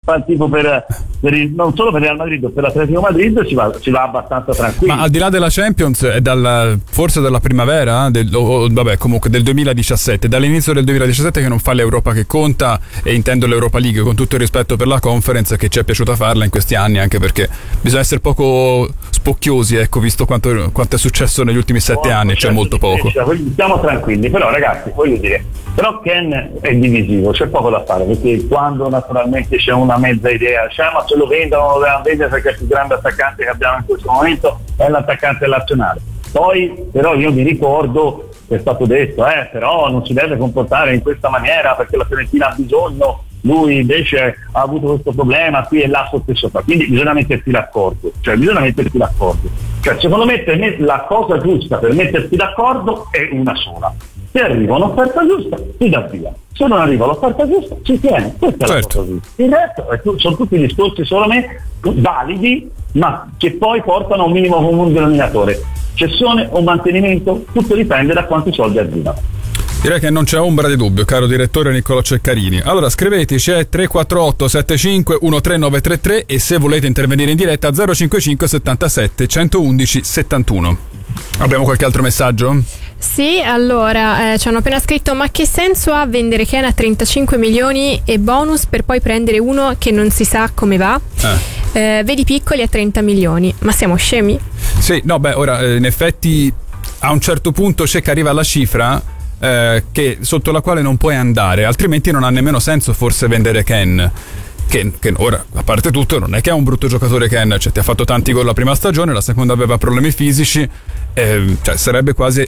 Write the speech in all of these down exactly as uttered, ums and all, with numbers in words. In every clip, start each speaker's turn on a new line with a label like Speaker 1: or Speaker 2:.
Speaker 1: fa il tifo per, per il, non solo per il Real Madrid, per l'Atletico Madrid si va, si va abbastanza tranquillo.
Speaker 2: Ma al di là della Champions, è dal, forse dalla primavera, del, o, vabbè comunque del duemiladiciassette, dall'inizio del duemiladiciassette che non fa l'Europa che conta, e intendo l'Europa League con tutto il rispetto per la Conference, che ci è piaciuta farla in questi anni, anche perché bisogna essere poco spocchiosi, ecco, visto quanto, quanto è successo negli ultimi sette oh, anni, c'è certo molto poco.
Speaker 1: Stiamo tranquilli, però ragazzi, voglio dire, però Ken è divisivo, c'è poco da fare, perché quando naturalmente c'è una mezza idea, cioè ma se lo vendono, lo devono vendere perché il più grande attaccante che abbiamo in questo momento è l'attaccante dell'Arsenale. Poi però io mi ricordo che è stato detto, eh, però non si deve comportare in questa maniera perché la Fiorentina ha bisogno, lui invece ha avuto questo problema qui e là sotto e sopra, quindi bisogna mettersi d'accordo, cioè bisogna mettersi d'accordo, cioè secondo me per me la cosa giusta per mettersi d'accordo è una sola: se arriva un'offerta giusta si dà via, se non arriva l'offerta giusta si tiene, questa è
Speaker 2: certo.
Speaker 1: La cosa giusta. Il resto sono tutti discorsi solamente validi, ma che poi portano a un minimo comune denominatore, cessione o mantenimento, tutto dipende da quanti soldi arrivano.
Speaker 2: Direi che non c'è ombra di dubbio, caro direttore Niccolò Ceccarini. Allora scriveteci, è tre quattro otto sette cinque uno tre nove tre tre, e se volete intervenire in diretta zero cinque cinque settantasette centoudici settantuno. Abbiamo qualche altro messaggio?
Speaker 3: Sì, allora eh, ci hanno appena scritto: ma che senso ha vendere Ken a trentacinque milioni e bonus per poi prendere uno che non si sa come va? Eh. Eh, vedi Piccoli a trenta milioni, ma siamo scemi?
Speaker 2: Sì, no, beh, ora eh, in effetti a un certo punto c'è che arriva alla cifra eh, che, sotto la quale non puoi andare, altrimenti non ha nemmeno senso forse vendere Ken. Che, che ora, a parte tutto, non è che è un brutto giocatore Ken, cioè ti ha fatto tanti gol la prima stagione, la seconda aveva problemi fisici, eh, cioè sarebbe quasi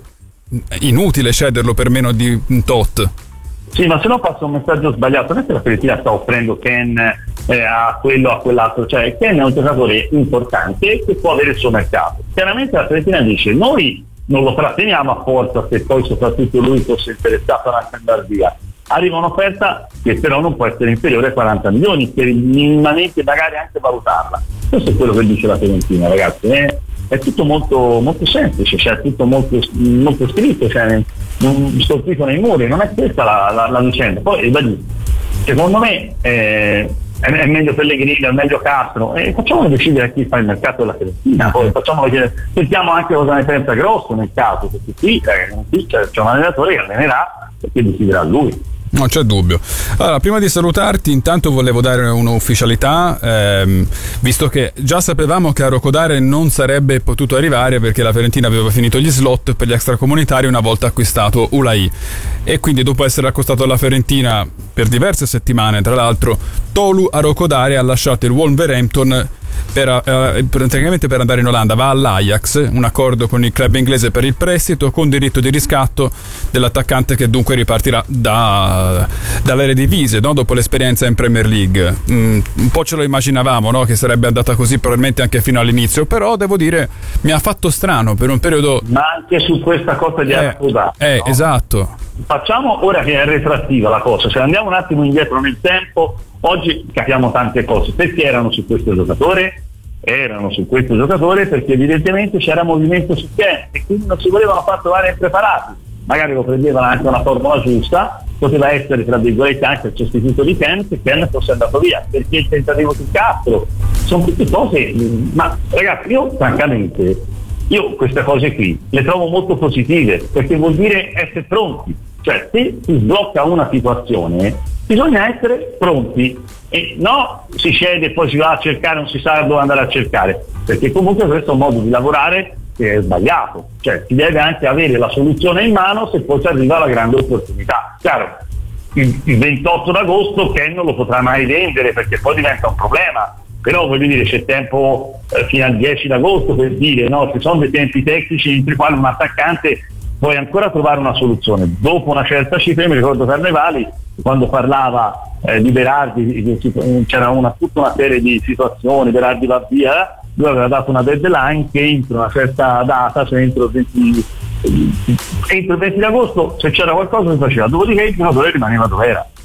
Speaker 2: inutile cederlo per meno di un tot.
Speaker 1: Sì, ma se no passa un messaggio sbagliato, non è che la Fiorentina sta offrendo Ken eh, a quello a quell'altro, cioè Ken è un giocatore importante che può avere il suo mercato. Chiaramente la Fiorentina dice: noi non lo tratteniamo a forza, se poi soprattutto lui fosse interessato ad andare via. Arriva un'offerta che però non può essere inferiore ai quaranta milioni per minimamente magari anche valutarla. Questo è quello che dice la Fiorentina, ragazzi, è, è tutto molto molto semplice, cioè tutto molto, molto scritto, cioè non stolpito nei muri, non è questa la, la, la vicenda. Poi ribadisco, secondo me eh, è, è meglio Pellegrini, è meglio Castro, e facciamolo decidere chi fa il mercato della Fiorentina, poi facciamolo chiedere, sentiamo anche cosa ne pensa Grosso nel caso, perché qui, eh, qui c'è, c'è un allenatore che allenerà perché deciderà lui.
Speaker 2: Non c'è dubbio. Allora, prima di salutarti, intanto volevo dare un'ufficialità, ehm, visto che già sapevamo che a Rocodare non sarebbe potuto arrivare perché la Fiorentina aveva finito gli slot per gli extracomunitari una volta acquistato Ulai, e quindi dopo essere accostato alla Fiorentina per diverse settimane, tra l'altro, Tolu a Rocodare ha lasciato il Wolverhampton per, eh, praticamente per andare in Olanda. Va all'Ajax, un accordo con il club inglese per il prestito con diritto di riscatto dell'attaccante, che dunque ripartirà da, dalle divise, no? Dopo l'esperienza in Premier League. Mm, un po' ce lo immaginavamo, no? Che sarebbe andata così probabilmente anche fino all'inizio, però devo dire mi ha fatto strano per un periodo.
Speaker 1: Ma anche su questa cosa di
Speaker 2: eh,
Speaker 1: Arcoda,
Speaker 2: eh,
Speaker 1: no?
Speaker 2: Esatto.
Speaker 1: Facciamo ora che è retrattiva la cosa, se andiamo un attimo indietro nel tempo, oggi capiamo tante cose. Perché erano su questo giocatore? Erano su questo giocatore perché evidentemente c'era movimento su Ken e quindi non si volevano far trovare impreparati. Magari lo prendevano anche una formula giusta, poteva essere tra virgolette anche il sostituto di Ken se Ken fosse andato via, perché il tentativo sul Castro, sono tutte cose, ma ragazzi io francamente io queste cose qui le trovo molto positive, perché vuol dire essere pronti, cioè se si sblocca una situazione bisogna essere pronti e no si scende e poi si va a cercare, non si sa dove andare a cercare, perché comunque questo è un modo di lavorare che è sbagliato, cioè si deve anche avere la soluzione in mano se poi ci arriva la grande opportunità. Chiaro, il, il ventotto d'agosto Ken non lo potrà mai vendere perché poi diventa un problema, però voglio dire c'è tempo eh, fino al dieci d'agosto per dire, no, ci sono dei tempi tecnici entro i quali un attaccante puoi ancora trovare una soluzione dopo una certa cifra. Io mi ricordo Carnevali quando parlava eh, di Berardi, c'era una, tutta una serie di situazioni, Berardi va via, lui aveva dato una deadline che entro una certa data, cioè entro il venti, entro il venti di agosto se c'era qualcosa si faceva, dopodiché il giocatore rimaneva dove era.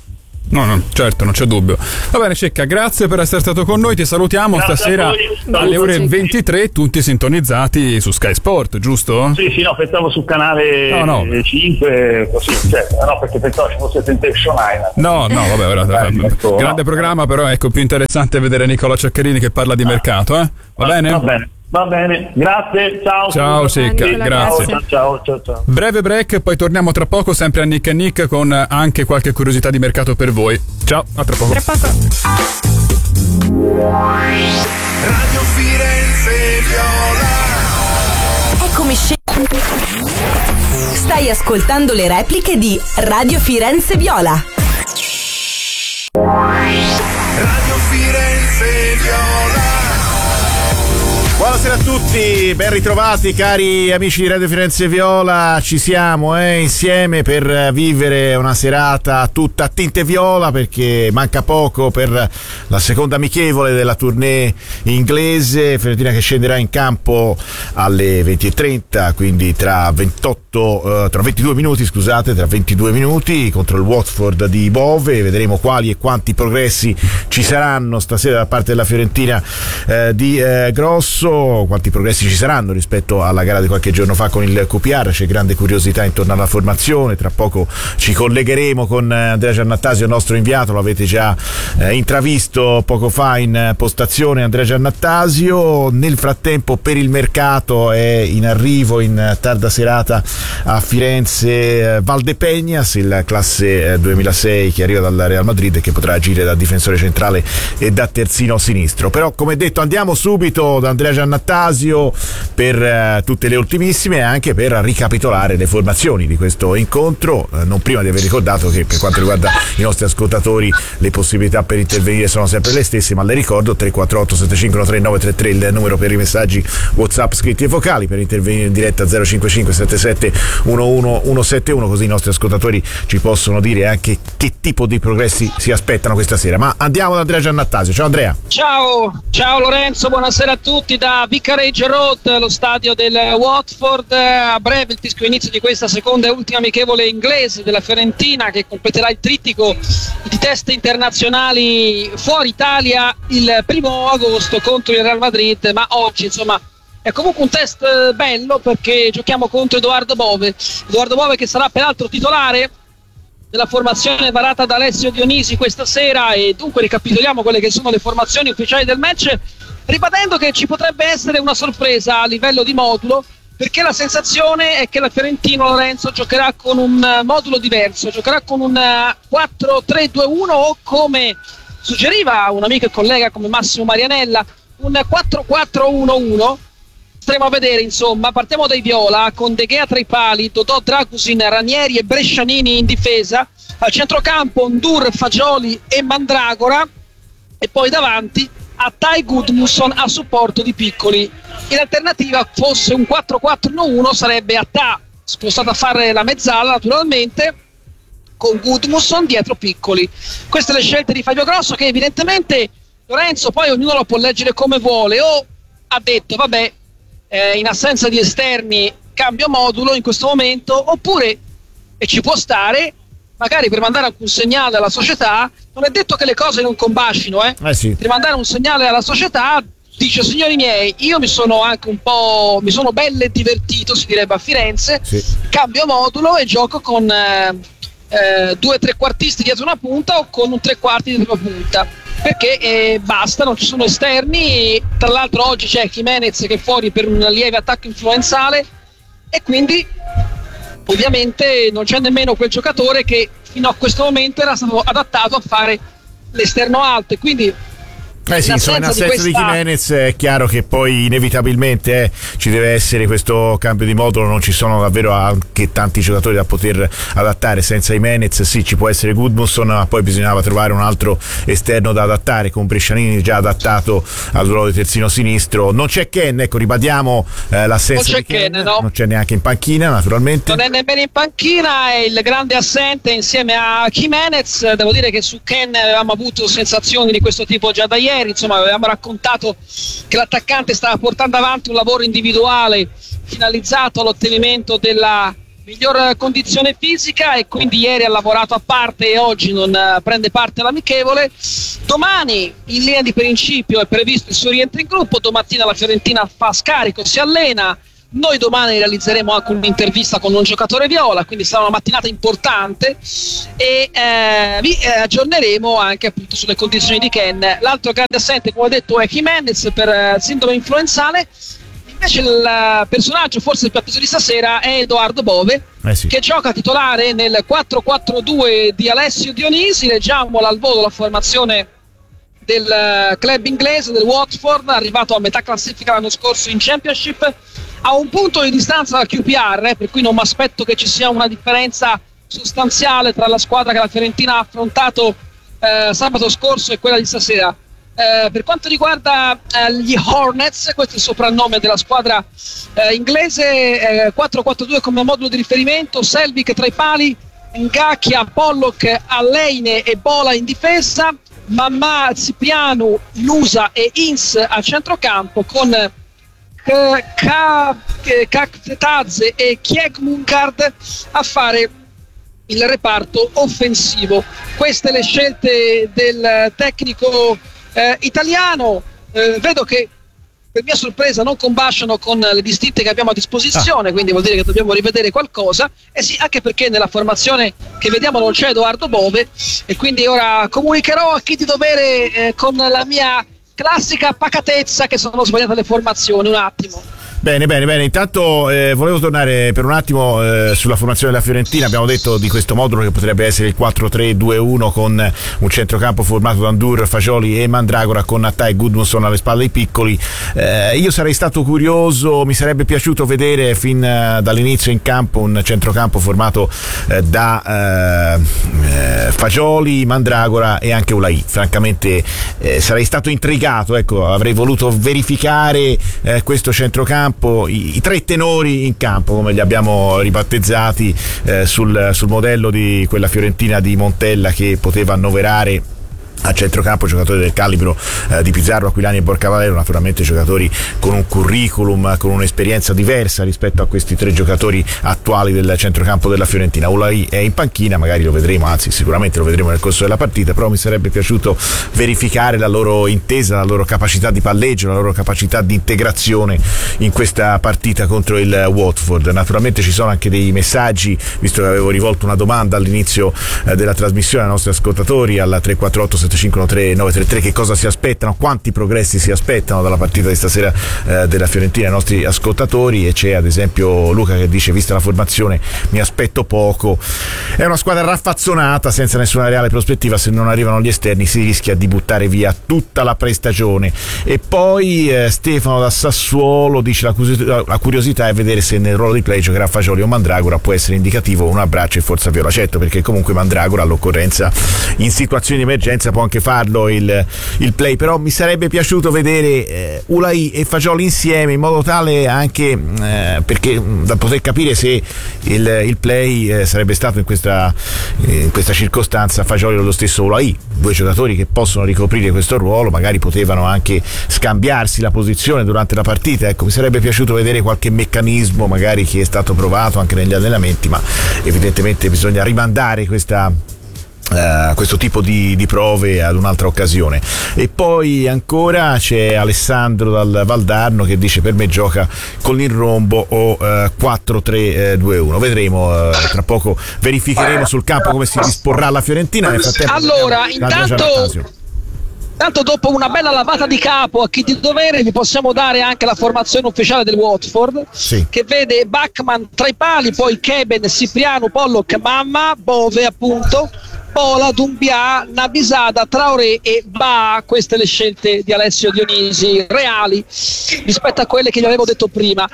Speaker 2: No, no, certo, non c'è dubbio. Va bene, Cecca, grazie per essere stato con noi. Ti salutiamo
Speaker 1: grazie
Speaker 2: stasera alle ore ventitré, tutti sintonizzati su Sky Sport, giusto?
Speaker 1: Sì, sì, no, pensavo sul canale no, no. cinque, così, cioè, no, perché pensavo ci fosse Temptation Island.
Speaker 2: No, no, vabbè, ora, Beh, ecco, grande no. programma, però ecco, più interessante vedere Nicola Ceccherini che parla di ah. mercato, eh? Va ah, bene?
Speaker 1: Va bene. Va bene, grazie, ciao.
Speaker 2: Ciao Cecca, grazie.
Speaker 1: Ciao, ciao, ciao, ciao.
Speaker 2: Breve break, poi torniamo tra poco sempre a Nick e Nick con anche qualche curiosità di mercato per voi. Ciao, a tra poco.
Speaker 3: Tra poco.
Speaker 4: Radio Firenze Viola.
Speaker 5: Eccomi scemo. Stai ascoltando le repliche di Radio Firenze Viola.
Speaker 4: Radio Firenze Viola.
Speaker 6: Buonasera a tutti, ben ritrovati cari amici di Radio Firenze Viola, ci siamo eh, insieme per vivere una serata tutta a tinte viola perché manca poco per la seconda amichevole della tournée inglese, Fiorentina che scenderà in campo alle venti e trenta, quindi tra ventotto, eh, tra ventidue minuti scusate, tra ventidue minuti contro il Watford di Bove. Vedremo quali e quanti progressi ci saranno stasera da parte della Fiorentina eh, di eh, Grosso, quanti progressi ci saranno rispetto alla gara di qualche giorno fa con il Q P R. C'è grande curiosità intorno alla formazione, tra poco ci collegheremo con Andrea Giannattasio, il nostro inviato, lo avete già eh, intravisto poco fa in postazione Andrea Giannattasio. Nel frattempo per il mercato è in arrivo in tarda serata a Firenze eh, Valdepegnas, il classe eh, duemilasei che arriva dal Real Madrid e che potrà agire da difensore centrale e da terzino sinistro. Però come detto andiamo subito da Andrea Giannattasio per eh, tutte le ultimissime e anche per ricapitolare le formazioni di questo incontro, eh, non prima di aver ricordato che per quanto riguarda i nostri ascoltatori le possibilità per intervenire sono sempre le stesse, ma le ricordo tre quattro otto sette cinque uno tre nove tre tre il numero per i messaggi WhatsApp scritti e vocali, per intervenire in diretta zero cinque cinque sette sette uno uno uno sette uno, così i nostri ascoltatori ci possono dire anche che tipo di progressi si aspettano questa sera. Ma andiamo da Andrea Giannattasio. Ciao Andrea.
Speaker 7: Ciao, ciao Lorenzo, buonasera a tutti da Vicarage Road, lo stadio del Watford. A breve il fischio inizio di questa seconda e ultima amichevole inglese della Fiorentina, che completerà il trittico di teste internazionali fuori Italia il primo agosto contro il Real Madrid. Ma oggi insomma è comunque un test bello perché giochiamo contro Edoardo Bove Edoardo Bove che sarà peraltro titolare della formazione varata da Alessio Dionisi questa sera, e dunque ricapitoliamo quelle che sono le formazioni ufficiali del match, ribadendo che ci potrebbe essere una sorpresa a livello di modulo, perché la sensazione è che la Fiorentina, Lorenzo, giocherà con un modulo diverso, giocherà con un quattro tre due uno o, come suggeriva un amico e collega come Massimo Marianella, un quattro quattro uno uno. Staremo a vedere, insomma. Partiamo dai viola con De Gea tra i pali, Dodò, Dragusin, Ranieri e Brescianini in difesa, al centrocampo Ndur, Fagioli e Mandragora, e poi davanti Attai, Gudmundsson a supporto di Piccoli. In alternativa, fosse un quattro quattro uno uno, sarebbe Attà spostato a fare la mezzala naturalmente, con Gudmundsson dietro Piccoli. Queste le scelte di Fabio Grosso, che evidentemente, Lorenzo, poi ognuno lo può leggere come vuole, o ha detto vabbè, eh, in assenza di esterni cambio modulo in questo momento, oppure, e ci può stare, magari per mandare anche un segnale alla società. Non è detto che le cose non combascino, eh?
Speaker 6: Eh sì.
Speaker 7: Per mandare un segnale alla società, dice: signori miei, io mi sono anche un po', mi sono belle divertito, si direbbe a Firenze, sì. Cambio modulo e gioco con eh, eh, due trequartisti dietro una punta o con un tre quarti dietro una punta, perché eh, basta, non ci sono esterni. Tra l'altro oggi c'è Jimenez che è fuori per un lieve attacco influenzale, e quindi ovviamente non c'è nemmeno quel giocatore che fino a questo momento era stato adattato a fare l'esterno alto, e quindi
Speaker 6: Eh sì, insomma, in assenza di Jimenez è chiaro che poi inevitabilmente eh, ci deve essere questo cambio di modulo. Non ci sono davvero anche tanti giocatori da poter adattare. Senza Jimenez sì, ci può essere Gudmundsson, ma poi bisognava trovare un altro esterno da adattare, con Brescianini già adattato al ruolo di terzino sinistro. Non c'è Ken, ecco, ribadiamo eh, l'assenza
Speaker 7: non c'è
Speaker 6: di Ken,
Speaker 7: Ken, no?
Speaker 6: Non c'è neanche in panchina, naturalmente.
Speaker 7: Non è nemmeno in panchina, è il grande assente insieme a Jimenez. Devo dire che su Ken avevamo avuto sensazioni di questo tipo già da ieri. Insomma, avevamo raccontato che l'attaccante stava portando avanti un lavoro individuale finalizzato all'ottenimento della miglior condizione fisica e quindi ieri ha lavorato a parte e oggi non uh, prende parte all'amichevole. Domani in linea di principio è previsto il suo rientro in gruppo, domattina la Fiorentina fa scarico, si allena. Noi domani realizzeremo anche un'intervista con un giocatore viola, quindi sarà una mattinata importante e eh, vi eh, aggiorneremo anche appunto sulle condizioni di Ken. L'altro grande assente, come ho detto, è Jimenez per eh, sindrome influenzale. Invece il personaggio forse più atteso di stasera è Edoardo Bove, eh sì. che gioca titolare nel quattro quattro due di Alessio Dionisi. Leggiamola al volo la formazione del club inglese, del Watford, arrivato a metà classifica l'anno scorso in Championship, a un punto di distanza dal Q P R, per cui non mi aspetto che ci sia una differenza sostanziale tra la squadra che la Fiorentina ha affrontato eh, sabato scorso e quella di stasera. Eh, per quanto riguarda eh, gli Hornets, questo è il soprannome della squadra eh, inglese, eh, quattro quattro due come modulo di riferimento, Selvig tra i pali, Ngacchia, Pollock, Alleine e Bola in difesa, Mamma, Cipriano, Lusa e Ins a centrocampo con Kaktetadze e Kiekmunkard a fare il reparto offensivo. Queste le scelte del tecnico eh, italiano. Eh, vedo che per mia sorpresa non combaciano con le distinte che abbiamo a disposizione, ah. quindi vuol dire che dobbiamo rivedere qualcosa. E eh sì, anche perché nella formazione che vediamo non c'è Edoardo Bove, e quindi ora comunicherò a chi di dovere eh, con la mia classica pacatezza che sono sbagliate le formazioni. Un attimo.
Speaker 6: Bene, bene, bene. Intanto eh, volevo tornare per un attimo eh, sulla formazione della Fiorentina. Abbiamo detto di questo modulo che potrebbe essere il quattro tre due uno con un centrocampo formato da Ndur, Fagioli e Mandragora, con Natta e Gudmundsson alle spalle dei piccoli. Eh, io sarei stato curioso, mi sarebbe piaciuto vedere fin eh, dall'inizio in campo un centrocampo formato eh, da eh, Fagioli, Mandragora e anche Ulai. Francamente eh, sarei stato intrigato, ecco, avrei voluto verificare eh, questo centrocampo. I, i tre tenori in campo, come li abbiamo ribattezzati eh, sul, sul modello di quella Fiorentina di Montella, che poteva annoverare a centrocampo giocatori del calibro eh, di Pizarro, Aquilani e Borcavalero, naturalmente giocatori con un curriculum, con un'esperienza diversa rispetto a questi tre giocatori attuali del centrocampo della Fiorentina. Ulai è in panchina, magari lo vedremo, anzi sicuramente lo vedremo nel corso della partita, però mi sarebbe piaciuto verificare la loro intesa, la loro capacità di palleggio, la loro capacità di integrazione in questa partita contro il Watford. Naturalmente ci sono anche dei messaggi, visto che avevo rivolto una domanda all'inizio eh, della trasmissione ai nostri ascoltatori alla tre quattro otto sette cinque uno tre nove tre tre, che cosa si aspettano, quanti progressi si aspettano dalla partita di stasera eh, della Fiorentina ai nostri ascoltatori. E c'è ad esempio Luca che dice: vista la formazione mi aspetto poco, è una squadra raffazzonata senza nessuna reale prospettiva, se non arrivano gli esterni si rischia di buttare via tutta la prestagione. E poi eh, Stefano da Sassuolo dice: la, curiosità, la curiosità è vedere se nel ruolo di play giocherà Fagioli o Mandragora, può essere indicativo un abbraccio e forza viola. Certo, perché comunque Mandragora all'occorrenza in situazioni di emergenza può anche farlo il, il play, però mi sarebbe piaciuto vedere eh, Ulai e Fagioli insieme, in modo tale anche eh, perché da poter capire se il, il play eh, sarebbe stato in questa, in questa circostanza Fagioli o lo stesso Ulai, due giocatori che possono ricoprire questo ruolo, magari potevano anche scambiarsi la posizione durante la partita. Ecco, mi sarebbe piaciuto vedere qualche meccanismo magari che è stato provato anche negli allenamenti, ma evidentemente bisogna rimandare questa Uh, questo tipo di, di prove ad un'altra occasione. E poi ancora c'è Alessandro dal Valdarno che dice: per me gioca con il rombo o uh, quattro tre due uno. Vedremo, uh, tra poco verificheremo sul campo come si disporrà la Fiorentina. Nel frattempo,
Speaker 7: allora intanto Tanto dopo una bella lavata di capo a chi di dovere vi possiamo dare anche la formazione ufficiale del Watford, sì, che vede Bachmann tra i pali, poi Keben, Cipriano, Pollock, Mamma, Bove appunto, Pola, Dumbia, Nabisada, Traoré e Ba. Queste le scelte di Alessio Dionisi, reali rispetto a quelle che gli avevo detto prima.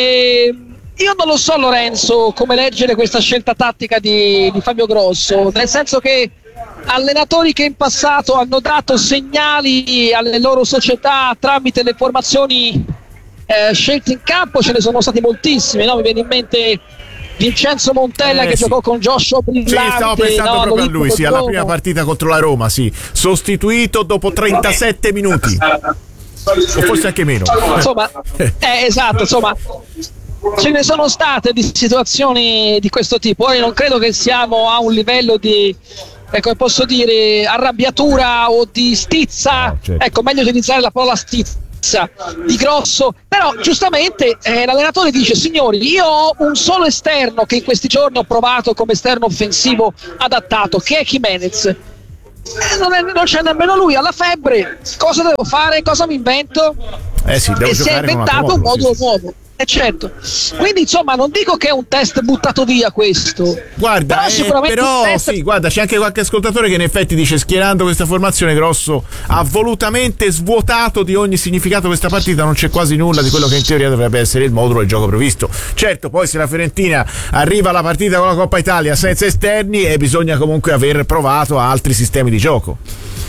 Speaker 7: E io non lo so, Lorenzo, come leggere questa scelta tattica di, di Fabio Grosso, nel senso che allenatori che in passato hanno dato segnali alle loro società tramite le formazioni eh, scelte in campo ce ne sono stati moltissimi, no? Mi viene in mente Vincenzo Montella eh, che sì. giocò con Joshua Brillanti.
Speaker 6: Sì, stavo pensando no, proprio a lui, sì, alla prima partita contro la Roma, sì, sostituito dopo trentasette minuti o forse anche meno.
Speaker 7: Insomma, eh, esatto, insomma ce ne sono state di situazioni di questo tipo. Ora non credo che siamo a un livello di, ecco, posso dire, arrabbiatura o di stizza,
Speaker 6: no, certo.
Speaker 7: Ecco, meglio utilizzare la parola stizza, di grosso, però giustamente eh, l'allenatore dice: signori, io ho un solo esterno che in questi giorni ho provato come esterno offensivo adattato, che è Jimenez. Eh, non, è, non c'è nemmeno lui, alla febbre, cosa devo fare, cosa mi invento?
Speaker 6: Eh sì, devo
Speaker 7: e si è inventato un modulo
Speaker 6: sì.
Speaker 7: nuovo. Eh certo, quindi insomma non dico che è un test buttato via questo.
Speaker 6: Guarda,
Speaker 7: però,
Speaker 6: eh,
Speaker 7: sicuramente
Speaker 6: però
Speaker 7: test...
Speaker 6: sì, guarda, c'è anche qualche ascoltatore che in effetti dice: schierando questa formazione, Grosso ha volutamente svuotato di ogni significato questa partita, non c'è quasi nulla di quello che in teoria dovrebbe essere il modulo del gioco previsto. Certo, poi se la Fiorentina arriva alla partita con la Coppa Italia senza esterni, e eh, bisogna comunque aver provato altri sistemi di gioco.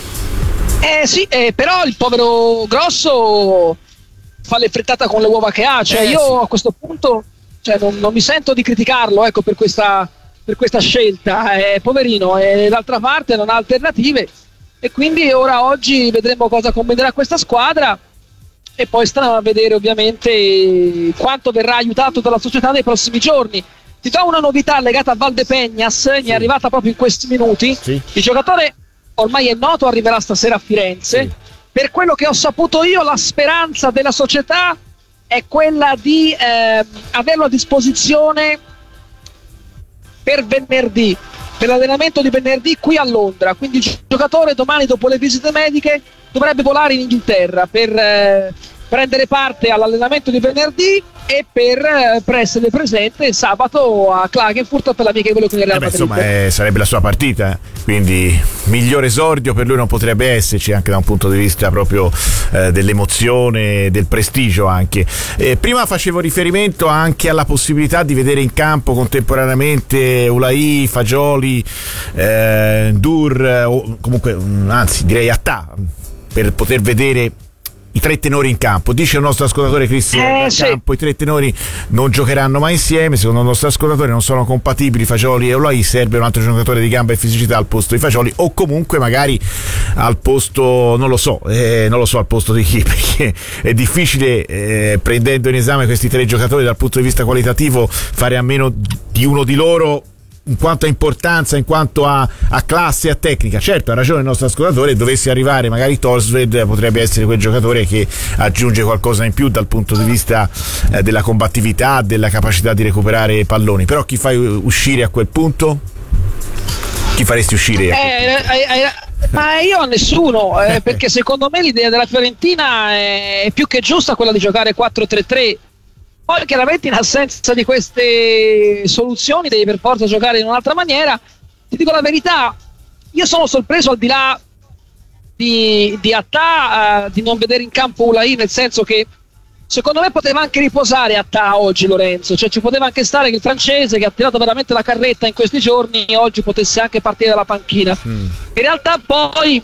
Speaker 7: Eh sì, eh, però il povero Grosso fa le frittata con le uova che ha, cioè
Speaker 6: eh,
Speaker 7: io
Speaker 6: sì.
Speaker 7: a questo punto, cioè, non, non mi sento di criticarlo, ecco, per questa, per questa scelta, eh, poverino, e d'altra parte non ha alternative, e quindi ora oggi vedremo cosa combinerà questa squadra, e poi staremo a vedere ovviamente quanto verrà aiutato dalla società nei prossimi giorni. Ti do una novità legata a Valdepeñas, sì. Mi è arrivata proprio in questi minuti, sì. Il giocatore ormai è noto, arriverà stasera a Firenze, sì. Per quello che ho saputo io, la speranza della società è quella di eh, averlo a disposizione per venerdì, per l'allenamento di venerdì qui a Londra. Quindi il giocatore domani, dopo le visite mediche, dovrebbe volare in Inghilterra per eh, prendere parte all'allenamento di venerdì e per, eh, per essere presente sabato a Klagenfurt per l'amichevole con il Real Madrid.
Speaker 6: Eh beh, insomma, eh, sarebbe la sua partita, quindi migliore esordio per lui non potrebbe esserci, anche da un punto di vista proprio eh, dell'emozione, del prestigio anche. Eh, prima facevo riferimento anche alla possibilità di vedere in campo contemporaneamente Ulai, Fagioli, eh, Dur, o comunque anzi direi Attà, per poter vedere i tre tenori in campo. Dice il nostro ascoltatore Cristian
Speaker 7: eh, sì.
Speaker 6: Campo, i tre tenori non giocheranno mai insieme, secondo il nostro ascoltatore non sono compatibili Fagioli e Ulai, serve un altro giocatore di gamba e fisicità al posto di Fagioli, o comunque magari al posto, non lo so, eh, non lo so al posto di chi, perché è difficile eh, prendendo in esame questi tre giocatori dal punto di vista qualitativo fare a meno di uno di loro in quanto a importanza, in quanto a, a classe e a tecnica. Certo, ha ragione il nostro ascoltatore, dovesse arrivare magari Torsved, potrebbe essere quel giocatore che aggiunge qualcosa in più dal punto di vista eh, della combattività, della capacità di recuperare palloni. Però chi fai uscire a quel punto? Chi faresti uscire?
Speaker 7: Eh, eh, eh, ma io a nessuno, eh, perché secondo me l'idea della Fiorentina è più che giusta, quella di giocare quattro tre tre. Poi chiaramente in assenza di queste soluzioni devi per forza giocare in un'altra maniera. Ti dico la verità, io sono sorpreso, al di là di, di Attà, uh, di non vedere in campo Ulai, nel senso che secondo me poteva anche riposare Attà oggi, Lorenzo, cioè ci poteva anche stare che il francese, che ha tirato veramente la carretta in questi giorni, oggi potesse anche partire dalla panchina. Mm. In realtà poi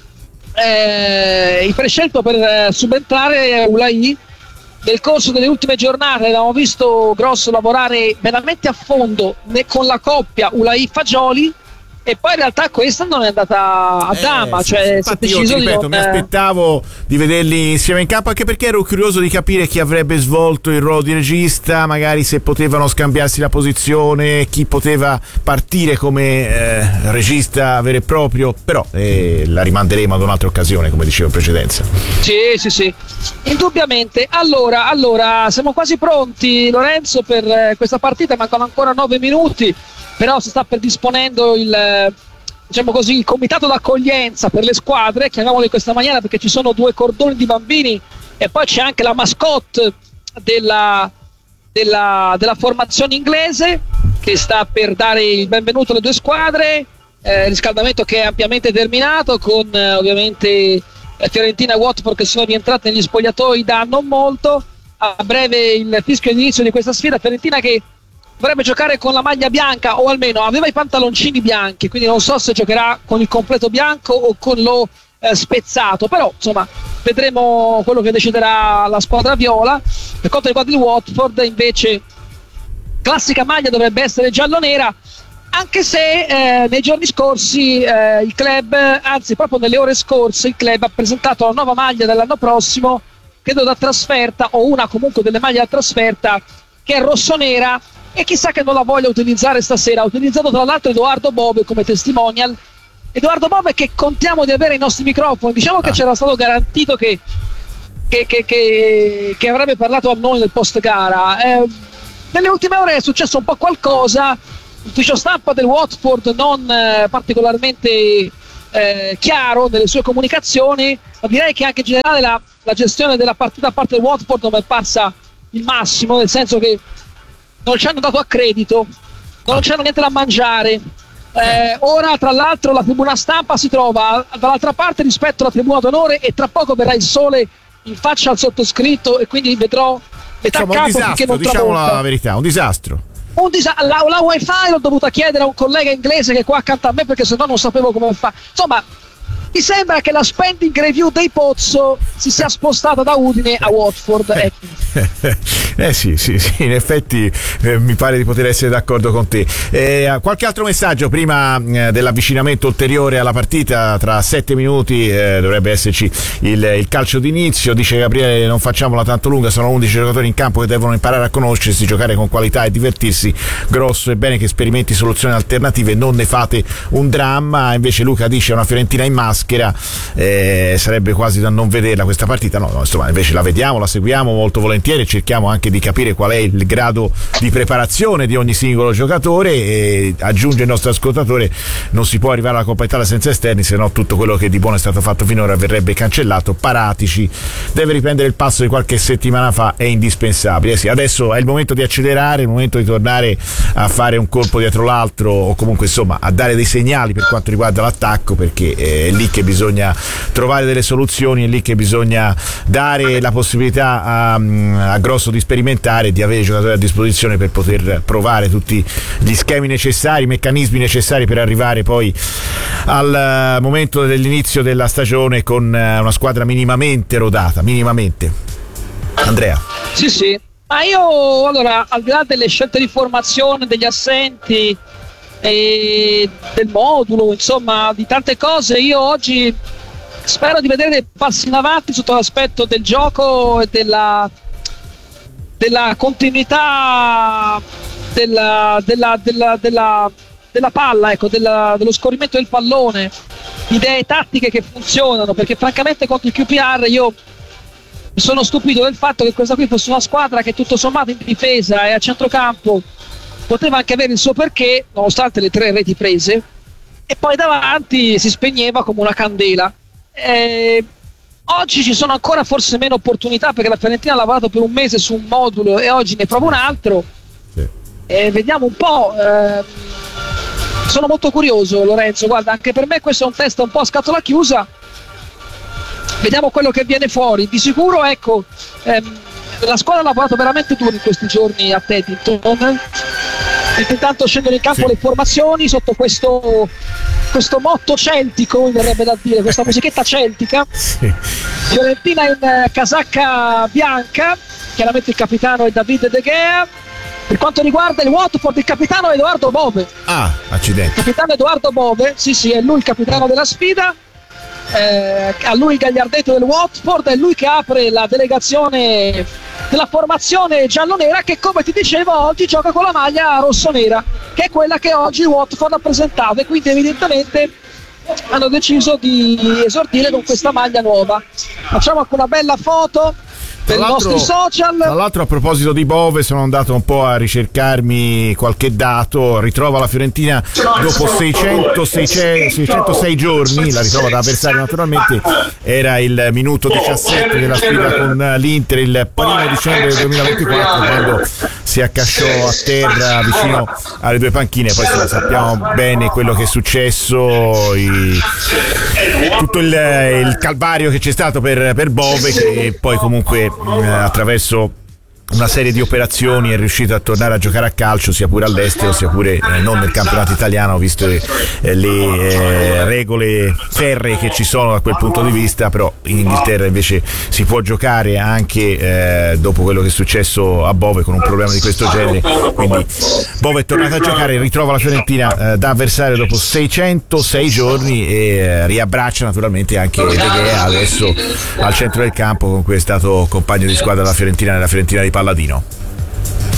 Speaker 7: eh, il prescelto per eh, subentrare Ulai. Nel corso delle ultime giornate abbiamo visto Grosso lavorare veramente a fondo con la coppia Ulai-Fagioli, e poi in realtà questa non è andata a dama, eh,
Speaker 6: sì,
Speaker 7: cioè
Speaker 6: sì.
Speaker 7: si è deciso
Speaker 6: io, ti ripeto,
Speaker 7: di non...
Speaker 6: mi aspettavo di vederli insieme in campo, anche perché ero curioso di capire chi avrebbe svolto il ruolo di regista, magari se potevano scambiarsi la posizione, chi poteva partire come eh, regista vero e proprio, però eh, la rimanderemo ad un'altra occasione, come dicevo in precedenza.
Speaker 7: Sì, sì, sì, indubbiamente. Allora, allora siamo quasi pronti, Lorenzo, per eh, questa partita, mancano ancora nove minuti. Però si sta predisponendo il, diciamo così, il comitato d'accoglienza per le squadre, chiamiamolo in questa maniera perché ci sono due cordoni di bambini e poi c'è anche la mascotte della, della, della formazione inglese che sta per dare il benvenuto alle due squadre, eh, riscaldamento che è ampiamente terminato con eh, ovviamente Fiorentina e Watford che sono rientrate negli spogliatoi da non molto. A breve il fischio di inizio di questa sfida, Fiorentina che dovrebbe giocare con la maglia bianca, o almeno aveva i pantaloncini bianchi, quindi non so se giocherà con il completo bianco o con lo eh, spezzato, però insomma vedremo quello che deciderà la squadra viola. Per quanto riguarda il Watford invece classica maglia dovrebbe essere giallo-nera, anche se eh, nei giorni scorsi eh, il club, anzi proprio nelle ore scorse il club ha presentato la nuova maglia dell'anno prossimo, credo da trasferta, o una comunque delle maglie da trasferta che è rossonera, e chissà che non la voglia utilizzare stasera. Ha utilizzato tra l'altro Edoardo Bove come testimonial. Edoardo Bove che contiamo di avere ai nostri microfoni. Diciamo che ah. c'era stato garantito che, che, che, che, che avrebbe parlato a noi nel post gara. Eh, nelle ultime ore è successo un po' qualcosa. L'ufficio stampa del Watford non eh, particolarmente eh, chiaro nelle sue comunicazioni, ma direi che anche in generale la, la gestione della partita da parte del Watford non è parsa il massimo, nel senso che non ci hanno dato accredito, non c'era niente da mangiare. Eh, ora tra l'altro la tribuna stampa si trova dall'altra parte rispetto alla tribuna d'onore, e tra poco verrà il sole in faccia al sottoscritto e quindi vedrò metà
Speaker 6: Insomma,
Speaker 7: campo
Speaker 6: un disastro,
Speaker 7: non
Speaker 6: diciamo
Speaker 7: tramonta.
Speaker 6: la verità, un disastro.
Speaker 7: Un disa- la, la wifi l'ho dovuta chiedere a un collega inglese che è qua accanto a me, perché sennò non sapevo come fa. Insomma, mi sembra che la spending review dei Pozzo si sia spostata da Udine a Watford.
Speaker 6: Eh, eh sì, sì, sì, in effetti eh, mi pare di poter essere d'accordo con te. Eh, qualche altro messaggio prima eh, dell'avvicinamento ulteriore alla partita? Tra sette minuti eh, dovrebbe esserci il, il calcio d'inizio. Dice Gabriele: non facciamola tanto lunga, sono undici giocatori in campo che devono imparare a conoscersi, giocare con qualità e divertirsi. Grosso, è bene che sperimenti soluzioni alternative, non ne fate un dramma. Invece Luca dice: una Fiorentina in maschera, eh, sarebbe quasi da non vederla questa partita. No, no, insomma, invece la vediamo, la seguiamo molto volentieri, cerchiamo anche di capire qual è il grado di preparazione di ogni singolo giocatore, e aggiunge il nostro ascoltatore: non si può arrivare alla Coppa Italia senza esterni, se no tutto quello che di buono è stato fatto finora verrebbe cancellato. Paratici deve riprendere il passo di qualche settimana fa, è indispensabile. Eh sì, adesso è il momento di accelerare, è il momento di tornare a fare un colpo dietro l'altro, o comunque insomma a dare dei segnali per quanto riguarda l'attacco, perché è lì che bisogna trovare delle soluzioni, è lì che bisogna dare la possibilità a, a Grosso di sperimentare e di avere i giocatori a disposizione per poter provare tutti gli schemi necessari, i meccanismi necessari per arrivare poi al momento dell'inizio della stagione con una squadra minimamente rodata, minimamente. Andrea.
Speaker 7: Sì, sì, ma io allora, al di là delle scelte di formazione, degli assenti e del modulo, insomma di tante cose, io oggi spero di vedere dei passi in avanti sotto l'aspetto del gioco e della, della continuità della, della, della, della, della palla, ecco, della, dello scorrimento del pallone, idee tattiche che funzionano, perché francamente contro il Q P R io mi sono stupito del fatto che questa qui fosse una squadra che tutto sommato in difesa e a centrocampo poteva anche avere il suo perché, nonostante le tre reti prese, e poi davanti si spegneva come una candela. Eh, oggi ci sono ancora forse meno opportunità, perché la Fiorentina ha lavorato per un mese su un modulo e oggi ne prova un altro. Sì. Eh, vediamo un po'. Eh, sono molto curioso, Lorenzo. Guarda, anche per me questo è un test un po' a scatola chiusa. Vediamo quello che viene fuori. Di sicuro, ecco, ehm, la squadra ha lavorato veramente duro in questi giorni a Teddington. Intanto scendono in campo sì. le formazioni sotto questo, questo motto celtico, mi verrebbe da dire, questa musichetta celtica. Sì. Fiorentina in casacca bianca, chiaramente il capitano è David De Gea. Per quanto riguarda il Watford, il capitano è Edoardo Bove.
Speaker 6: Ah, accidenti.
Speaker 7: Il capitano Edoardo Bove, sì sì, è lui il capitano della sfida. Eh, a lui il gagliardetto del Watford, è lui che apre la delegazione della formazione giallonera, che come ti dicevo oggi gioca con la maglia rossonera, che è quella che oggi il Watford ha presentato, e quindi evidentemente hanno deciso di esordire con questa maglia nuova. Facciamo anche una bella foto per i nostri social.
Speaker 6: Tra l'altro, a proposito di Bove, sono andato un po' a ricercarmi qualche dato. Ritrova la Fiorentina dopo seicentosei, seicentosei giorni, la ritrova da avversario naturalmente. Era il minuto diciassette della sfida con l'Inter il primo dicembre del duemilaventiquattro, quando si accasciò a terra vicino alle due panchine. Poi sappiamo bene quello che è successo, i, tutto il, il calvario che c'è stato per, per Bove, che poi comunque eh, attraverso una serie di operazioni è riuscito a tornare a giocare a calcio, sia pure all'estero, sia pure eh, non nel campionato italiano, visto eh, le eh, regole ferree che ci sono da quel punto di vista. Però in Inghilterra invece si può giocare anche eh, dopo quello che è successo a Bove con un problema di questo genere. Quindi Bove è tornato a giocare, ritrova la Fiorentina eh, da avversario dopo seicentosei giorni e eh, riabbraccia naturalmente anche De Gea adesso al centro del campo, con cui è stato compagno di squadra della Fiorentina nella Fiorentina di Palladino.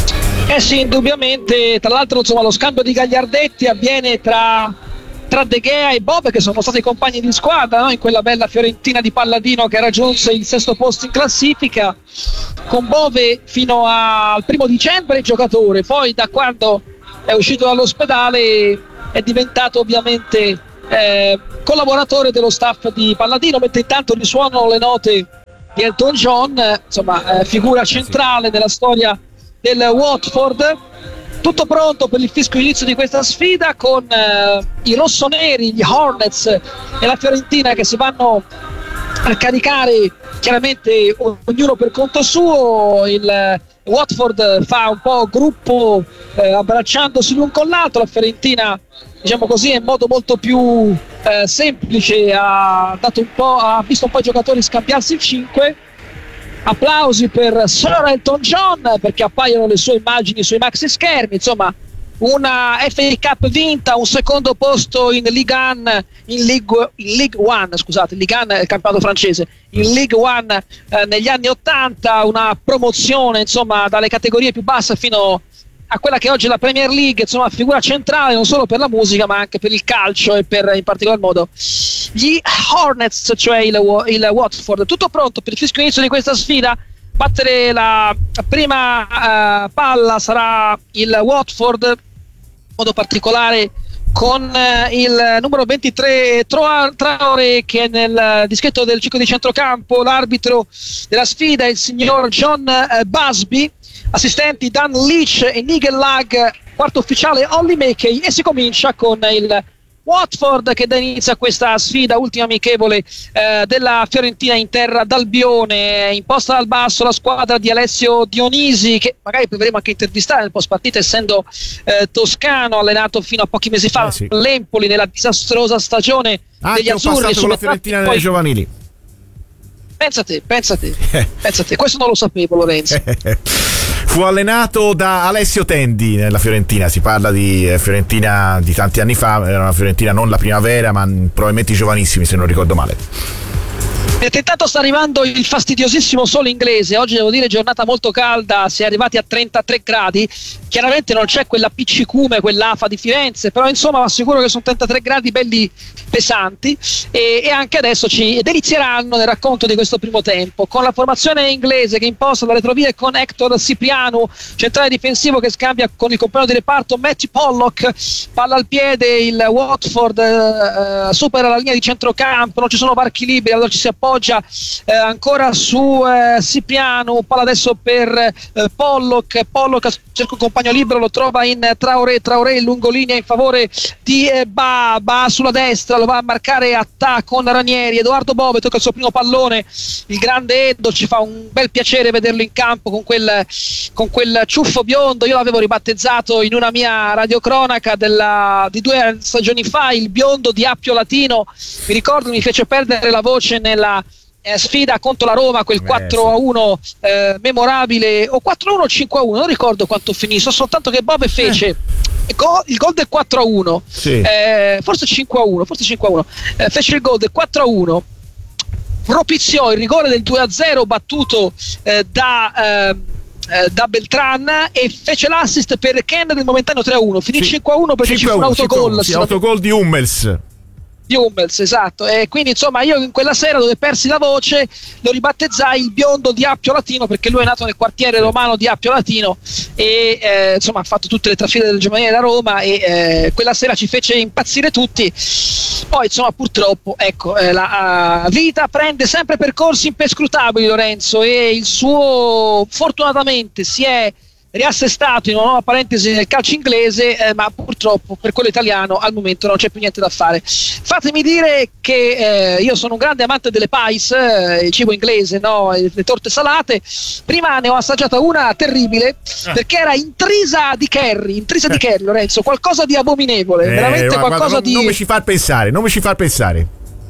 Speaker 7: Eh sì, indubbiamente, tra l'altro insomma lo scambio di gagliardetti avviene tra, tra De Gea e Bove, che sono stati compagni di squadra, no? In quella bella Fiorentina di Palladino che raggiunse il sesto posto in classifica, con Bove fino a, al primo dicembre giocatore, poi da quando è uscito dall'ospedale è diventato ovviamente eh, collaboratore dello staff di Palladino, mentre intanto risuonano le note di Elton John, insomma eh, figura centrale della storia del Watford. Tutto pronto per il fischio inizio di questa sfida, con eh, i rossoneri, gli Hornets e la Fiorentina che si vanno a caricare chiaramente ognuno per conto suo. Il Watford fa un po' gruppo eh, abbracciandosi l'un con l'altro, la Fiorentina diciamo così in modo molto più eh, semplice ha, dato un po', ha visto un po' i giocatori scambiarsi in cinque. Applausi per Sir Elton John perché appaiono le sue immagini sui maxi schermi, insomma una F A Cup vinta, un secondo posto in Ligue uno, in Ligue, in Ligue uno, scusate, Ligue uno è il campionato francese, in Ligue uno eh, negli anni ottanta, una promozione insomma dalle categorie più basse fino a quella che oggi è la Premier League, insomma figura centrale non solo per la musica ma anche per il calcio e per in particolar modo gli Hornets, cioè il, il Watford. Tutto pronto per il fischio inizio di questa sfida. Battere la prima uh, palla sarà il Watford, in modo particolare con uh, il numero ventitré Traoré, che è nel dischetto del circo di centrocampo. L'arbitro della sfida è il signor John uh, Busby, assistenti Dan Leach e Nigel Lag, quarto ufficiale Ollie Mackey, e si comincia con il Watford che dà inizio a questa sfida, ultima amichevole eh, della Fiorentina in terra d'Albione. Imposta dal basso la squadra di Alessio Dionisi, che magari proveremo anche intervistare nel post partita, essendo eh, toscano, allenato fino a pochi mesi fa
Speaker 6: eh sì.
Speaker 7: all'Empoli nella disastrosa stagione
Speaker 6: anche
Speaker 7: degli azzurri.
Speaker 6: Passato con la Fiorentina nelle giovanili.
Speaker 7: Pensa te, pensa te, pensa te, questo non lo sapevo, Lorenzo.
Speaker 6: Fu allenato da Alessio Tendi nella Fiorentina, si parla di eh, Fiorentina di tanti anni fa, era una Fiorentina non la primavera ma probabilmente i giovanissimi se non ricordo male.
Speaker 7: E intanto sta arrivando il fastidiosissimo sole inglese, oggi devo dire giornata molto calda, si è arrivati a trentatré gradi, chiaramente non c'è quella piccicume, quell'afa di Firenze, però insomma vi assicuro che sono trentatré gradi belli pesanti e, e anche adesso ci delizieranno nel racconto di questo primo tempo, con la formazione inglese che imposta la retrovia e con Hector Cipriano, centrale difensivo, che scambia con il compagno di reparto Matthew Pollock. Palla al piede, il Watford eh, supera la linea di centrocampo, non ci sono varchi liberi, allora ci si appoggia eh, ancora su eh, Cipriano. Palla adesso per eh, Pollock, Pollock cerca un compagno libero, lo trova in Traoré, Traoré in lungolinea in favore di eh, Ba, Ba sulla destra, lo va a marcare a Ta con Ranieri. Edoardo Bove tocca il suo primo pallone, il grande Edo, ci fa un bel piacere vederlo in campo con quel, con quel ciuffo biondo. Io l'avevo ribattezzato in una mia radiocronaca della, di due stagioni fa, il biondo di Appio Latino. Mi ricordo, mi fece perdere la voce nella Eh, sfida contro la Roma, quel quattro a uno eh, memorabile, o quattro a uno o cinque a uno, non ricordo quanto finì, so soltanto che Bove fece eh. go, il gol del quattro a uno,
Speaker 6: sì.
Speaker 7: eh, forse cinque a uno, forse cinque a uno, eh, fece il gol del quattro a uno, propiziò il rigore del due a zero battuto eh, da eh, eh, da Beltran, e fece l'assist per Ken del momentaneo tre a uno. Finì sì. cinque a uno perché ci fu un autogol,
Speaker 6: sì, autogol di Hummels.
Speaker 7: Di Hummels, esatto. E quindi insomma io in quella sera dove persi la voce lo ribattezzai il biondo di Appio Latino, perché lui è nato nel quartiere romano di Appio Latino e eh, insomma ha fatto tutte le trasferte del giovanile da Roma, e eh, quella sera ci fece impazzire tutti. Poi insomma purtroppo ecco eh, la uh, vita prende sempre percorsi imperscrutabili, Lorenzo, e il suo fortunatamente si è riassestato in una nuova parentesi nel calcio inglese, eh, ma purtroppo per quello italiano al momento non c'è più niente da fare. Fatemi dire che eh, io sono un grande amante delle pies, eh, il cibo inglese, no? Le torte salate. Prima ne ho assaggiata una terribile perché era intrisa di curry, intrisa di curry, Lorenzo, qualcosa di abominevole,
Speaker 6: eh,
Speaker 7: veramente
Speaker 6: guarda,
Speaker 7: qualcosa
Speaker 6: guarda, non,
Speaker 7: di...
Speaker 6: non mi ci far pensare, non mi ci far pensare.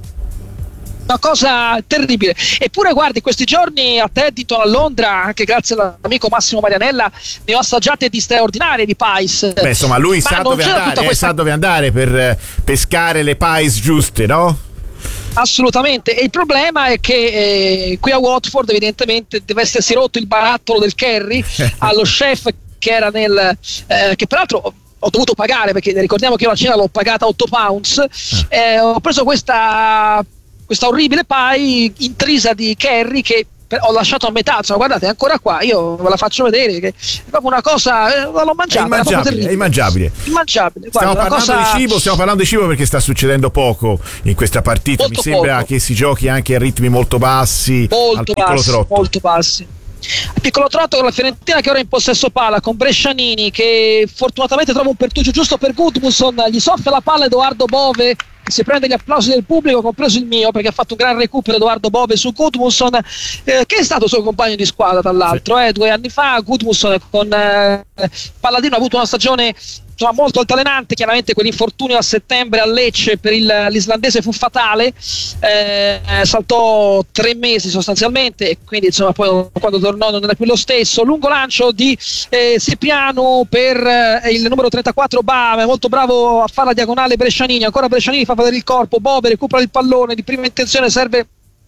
Speaker 7: Una cosa terribile. Eppure guardi, questi giorni a Teddington, a Londra, anche grazie all'amico Massimo Marianella, ne ho assaggiate di straordinarie di pies.
Speaker 6: Beh, insomma, lui sa dove andare, eh, questa... sa dove andare per eh, pescare le pies giuste, no?
Speaker 7: Assolutamente. E il problema è che eh, qui a Watford evidentemente deve essersi rotto il barattolo del curry allo chef, che era nel eh, che peraltro ho dovuto pagare, perché ricordiamo che io la cena l'ho pagata otto pounds, eh, ho preso questa questa orribile pie intrisa di curry che ho lasciato a metà, insomma, guardate, è ancora qua, io ve la faccio vedere, che è proprio una cosa, eh, l'ho mangiata,
Speaker 6: è immangiabile, è immangiabile.
Speaker 7: immangiabile. Guarda,
Speaker 6: stiamo parlando
Speaker 7: cosa...
Speaker 6: di cibo, stiamo parlando di cibo perché sta succedendo poco in questa partita,
Speaker 7: molto
Speaker 6: mi sembra
Speaker 7: poco.
Speaker 6: che si giochi anche a ritmi molto bassi,
Speaker 7: molto
Speaker 6: al piccolo
Speaker 7: bassi,
Speaker 6: trotto.
Speaker 7: molto bassi. Il piccolo trotto con la Fiorentina che ora è in possesso palla con Brescianini che fortunatamente trova un pertugio giusto per Gudmundsson, gli soffia la palla Edoardo Bove che si prende gli applausi del pubblico, compreso il mio, perché ha fatto un gran recupero Edoardo Bove su Gudmundsson, eh, che è stato suo compagno di squadra tra l'altro, sì. eh, due anni fa. Gudmundsson con eh, Palladino ha avuto una stagione insomma molto altalenante, chiaramente quell'infortunio a settembre a Lecce per il, l'islandese fu fatale, eh, saltò tre mesi sostanzialmente e quindi insomma poi quando tornò non era più lo stesso. Lungo lancio di eh, Sepiano per eh, il numero trentaquattro Bave, molto bravo a fare la diagonale Brescianini, ancora Brescianini fa vedere il corpo, Bove recupera il pallone di prima intenzione, serve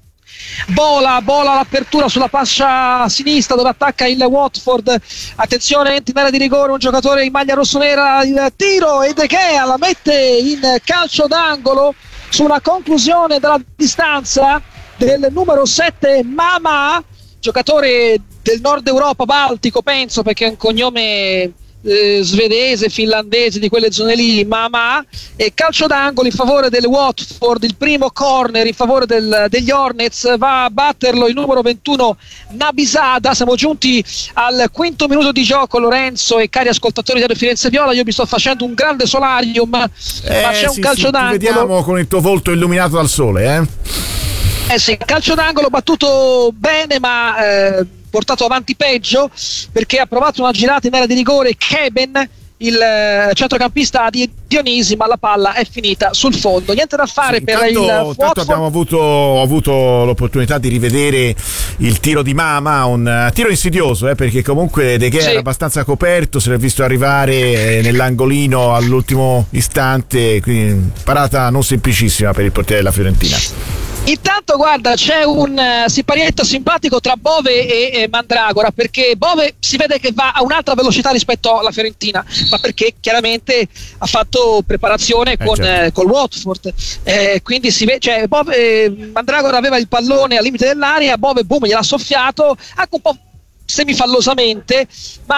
Speaker 7: Bola, Bola l'apertura sulla fascia sinistra dove attacca il Watford, attenzione, entra in area di rigore un giocatore in maglia rossonera, il tiro e De Gea la mette in calcio d'angolo su una conclusione dalla distanza del numero sette Mama, giocatore del nord Europa, baltico penso, perché è un cognome Eh, svedese, finlandese, di quelle zone lì, Mama, e calcio d'angolo in favore del Watford, il primo corner in favore del, degli Hornets, va a batterlo il numero ventuno Nabisada. Siamo giunti al quinto minuto di gioco, Lorenzo e cari ascoltatori di Radio Firenze Viola, io mi sto facendo un grande solarium,
Speaker 6: eh,
Speaker 7: ma c'è
Speaker 6: sì,
Speaker 7: un calcio
Speaker 6: sì,
Speaker 7: d'angolo,
Speaker 6: ti vediamo con il tuo volto illuminato dal sole, eh?
Speaker 7: Eh sì, calcio d'angolo battuto bene ma eh, portato avanti peggio, perché ha provato una girata in area di rigore Keben, il eh, centrocampista di Dionisi, ma la palla è finita sul fondo, niente da fare. Sì, per
Speaker 6: intanto,
Speaker 7: il
Speaker 6: intanto
Speaker 7: Watford.
Speaker 6: abbiamo avuto, ho avuto l'opportunità di rivedere il tiro di Mama, un uh, tiro insidioso, eh, perché comunque De Gea sì. era abbastanza coperto, se l'è visto arrivare eh, nell'angolino all'ultimo istante, quindi parata non semplicissima per il portiere della Fiorentina.
Speaker 7: Intanto guarda, c'è un uh, siparietto simpatico tra Bove e, e Mandragora, perché Bove si vede che va a un'altra velocità rispetto alla Fiorentina, ma perché chiaramente ha fatto preparazione con, eh, certo. eh, col Watford, eh, quindi si vede, cioè, Bove, eh, Mandragora aveva il pallone al limite dell'area, Bove boom gliel'ha soffiato anche un po' semifallosamente,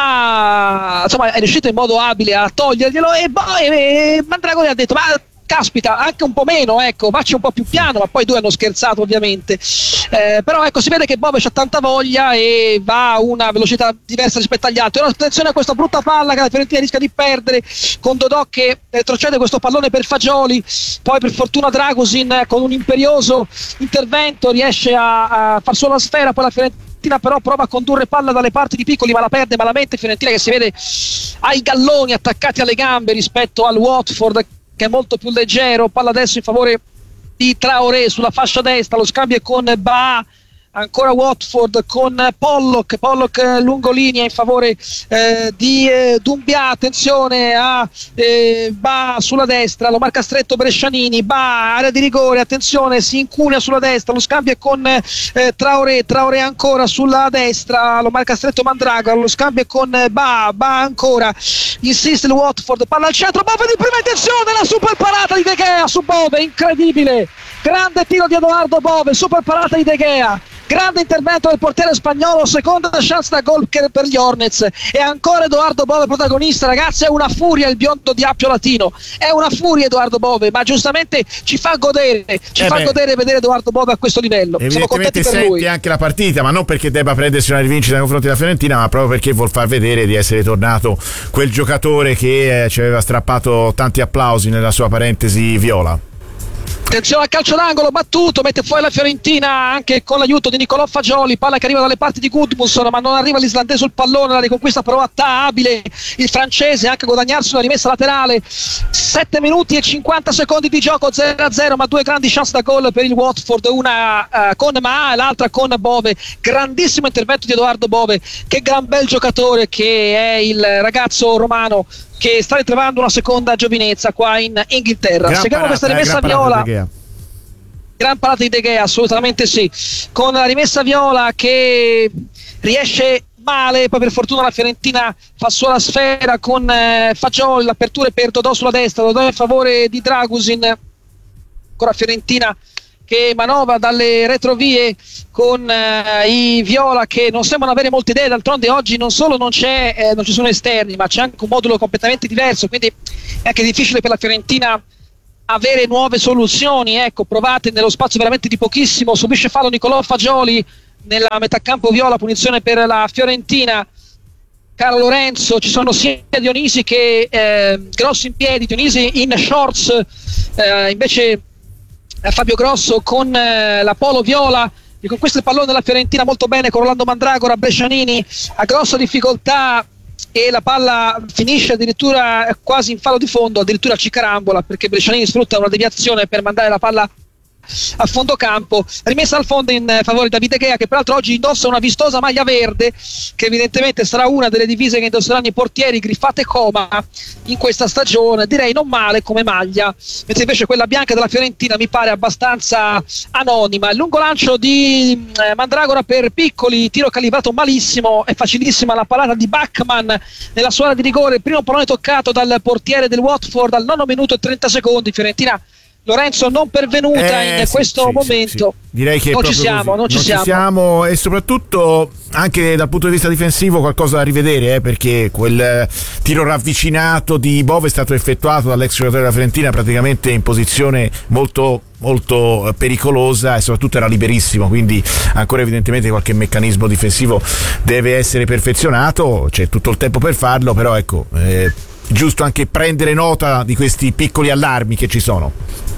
Speaker 7: ma insomma è riuscito in modo abile a toglierglielo e, Bo- e Mandragora ha detto ma caspita, anche un po' meno, ecco, facci un po' più piano, ma poi due hanno scherzato ovviamente, eh, però ecco, si vede che Bove c'ha tanta voglia e va a una velocità diversa rispetto agli altri. Ora attenzione a questa brutta palla che la Fiorentina rischia di perdere, con Dodò che retrocede questo pallone per Fagioli, poi per fortuna Dragusin con un imperioso intervento riesce a, a far solo la sfera, poi la Fiorentina però prova a condurre palla dalle parti di Piccoli, ma la perde malamente. Fiorentina che si vede ai galloni attaccati alle gambe rispetto al Watford che è molto più leggero. Palla adesso in favore di Traoré sulla fascia destra, lo scambio è con Ba, ancora Watford con Pollock, Pollock lungo linea in favore eh, di eh, Doumbia, attenzione a eh, Ba sulla destra, lo marca stretto Brescianini, Ba area di rigore, attenzione si incunia sulla destra, lo scambio è con eh, Traoré, Traoré ancora sulla destra, lo marca stretto Mandragora, lo scambio è con Ba, Ba ancora, insiste il Watford, palla al centro, Bove di prima intenzione, la super parata di De Gea su Bove, incredibile, grande tiro di Edoardo Bove, super parata di De Gea, grande intervento del portiere spagnolo, seconda chance da gol per gli Hornets e ancora Edoardo Bove protagonista. Ragazzi, è una furia il biondo di Appio Latino, è una furia Edoardo Bove, ma giustamente ci fa godere ci eh fa beh. godere vedere Edoardo Bove a questo livello. Siamo contenti per lui.
Speaker 6: Anche la partita, ma non perché debba prendersi una rivincita nei confronti della Fiorentina, ma proprio perché vuol far vedere di essere tornato quel giocatore che eh, ci aveva strappato tanti applausi nella sua parentesi viola.
Speaker 7: Attenzione al calcio d'angolo battuto, mette fuori la Fiorentina anche con l'aiuto di Nicolò Fagioli, palla che arriva dalle parti di Gudmundsson ma non arriva l'islandese sul pallone, la riconquista però abile il francese anche a guadagnarsi una rimessa laterale. Sette minuti e cinquanta secondi di gioco, zero a zero, ma due grandi chance da gol per il Watford, una uh, con Ma e l'altra con Bove. Grandissimo intervento di Edoardo Bove, che gran bel giocatore che è il ragazzo romano che sta ritrovando una seconda giovinezza qua in Inghilterra.
Speaker 6: Gran
Speaker 7: Seguiamo
Speaker 6: parata,
Speaker 7: questa rimessa
Speaker 6: eh,
Speaker 7: viola,
Speaker 6: gran
Speaker 7: gran parata di De Gea, assolutamente sì, con la rimessa viola che riesce male, poi per fortuna la Fiorentina fa sola sfera con eh, Fagioli, l'apertura per Dodò sulla destra, Dodò in favore di Dragusin, ancora Fiorentina che manovra dalle retrovie con eh, i Viola che non sembrano avere molte idee. D'altronde oggi non solo non c'è eh, non ci sono esterni, ma c'è anche un modulo completamente diverso, quindi è anche difficile per la Fiorentina avere nuove soluzioni, ecco, provate nello spazio veramente di pochissimo. Subisce fallo Nicolò Fagioli nella metà campo Viola, punizione per la Fiorentina. Caro Lorenzo, ci sono sia Dionisi che eh, Grosso in piedi, Dionisi in shorts, eh, invece Fabio Grosso con eh, la polo viola, e con questo il pallone della Fiorentina molto bene con Rolando Mandragora. Brescianini a grossa difficoltà e la palla finisce addirittura quasi in fallo di fondo, addirittura ci carambola perché Brescianini sfrutta una deviazione per mandare la palla a fondo campo, rimessa al fondo in favore di Davide Gea, che peraltro oggi indossa una vistosa maglia verde che evidentemente sarà una delle divise che indosseranno i portieri Griffate e Coma in questa stagione. Direi non male come maglia, mentre invece quella bianca della Fiorentina mi pare abbastanza anonima. Il lungo lancio di eh, Mandragora per Piccoli, tiro calibrato malissimo, è facilissima la parata di Bachmann nella sua area di rigore, il primo pallone toccato dal portiere del Watford al nono minuto e trenta secondi. Fiorentina, Lorenzo, non pervenuta
Speaker 6: eh,
Speaker 7: in
Speaker 6: sì,
Speaker 7: questo
Speaker 6: sì,
Speaker 7: momento.
Speaker 6: Sì, sì. Direi che
Speaker 7: non ci siamo, non, ci,
Speaker 6: non
Speaker 7: siamo.
Speaker 6: ci siamo, e soprattutto anche dal punto di vista difensivo qualcosa da rivedere, eh, perché quel tiro ravvicinato di Bove è stato effettuato dall'ex giocatore della Fiorentina praticamente in posizione molto molto pericolosa e soprattutto era liberissimo, quindi ancora evidentemente qualche meccanismo difensivo deve essere perfezionato, c'è tutto il tempo per farlo, però ecco, eh, giusto anche prendere nota di questi piccoli allarmi che ci sono.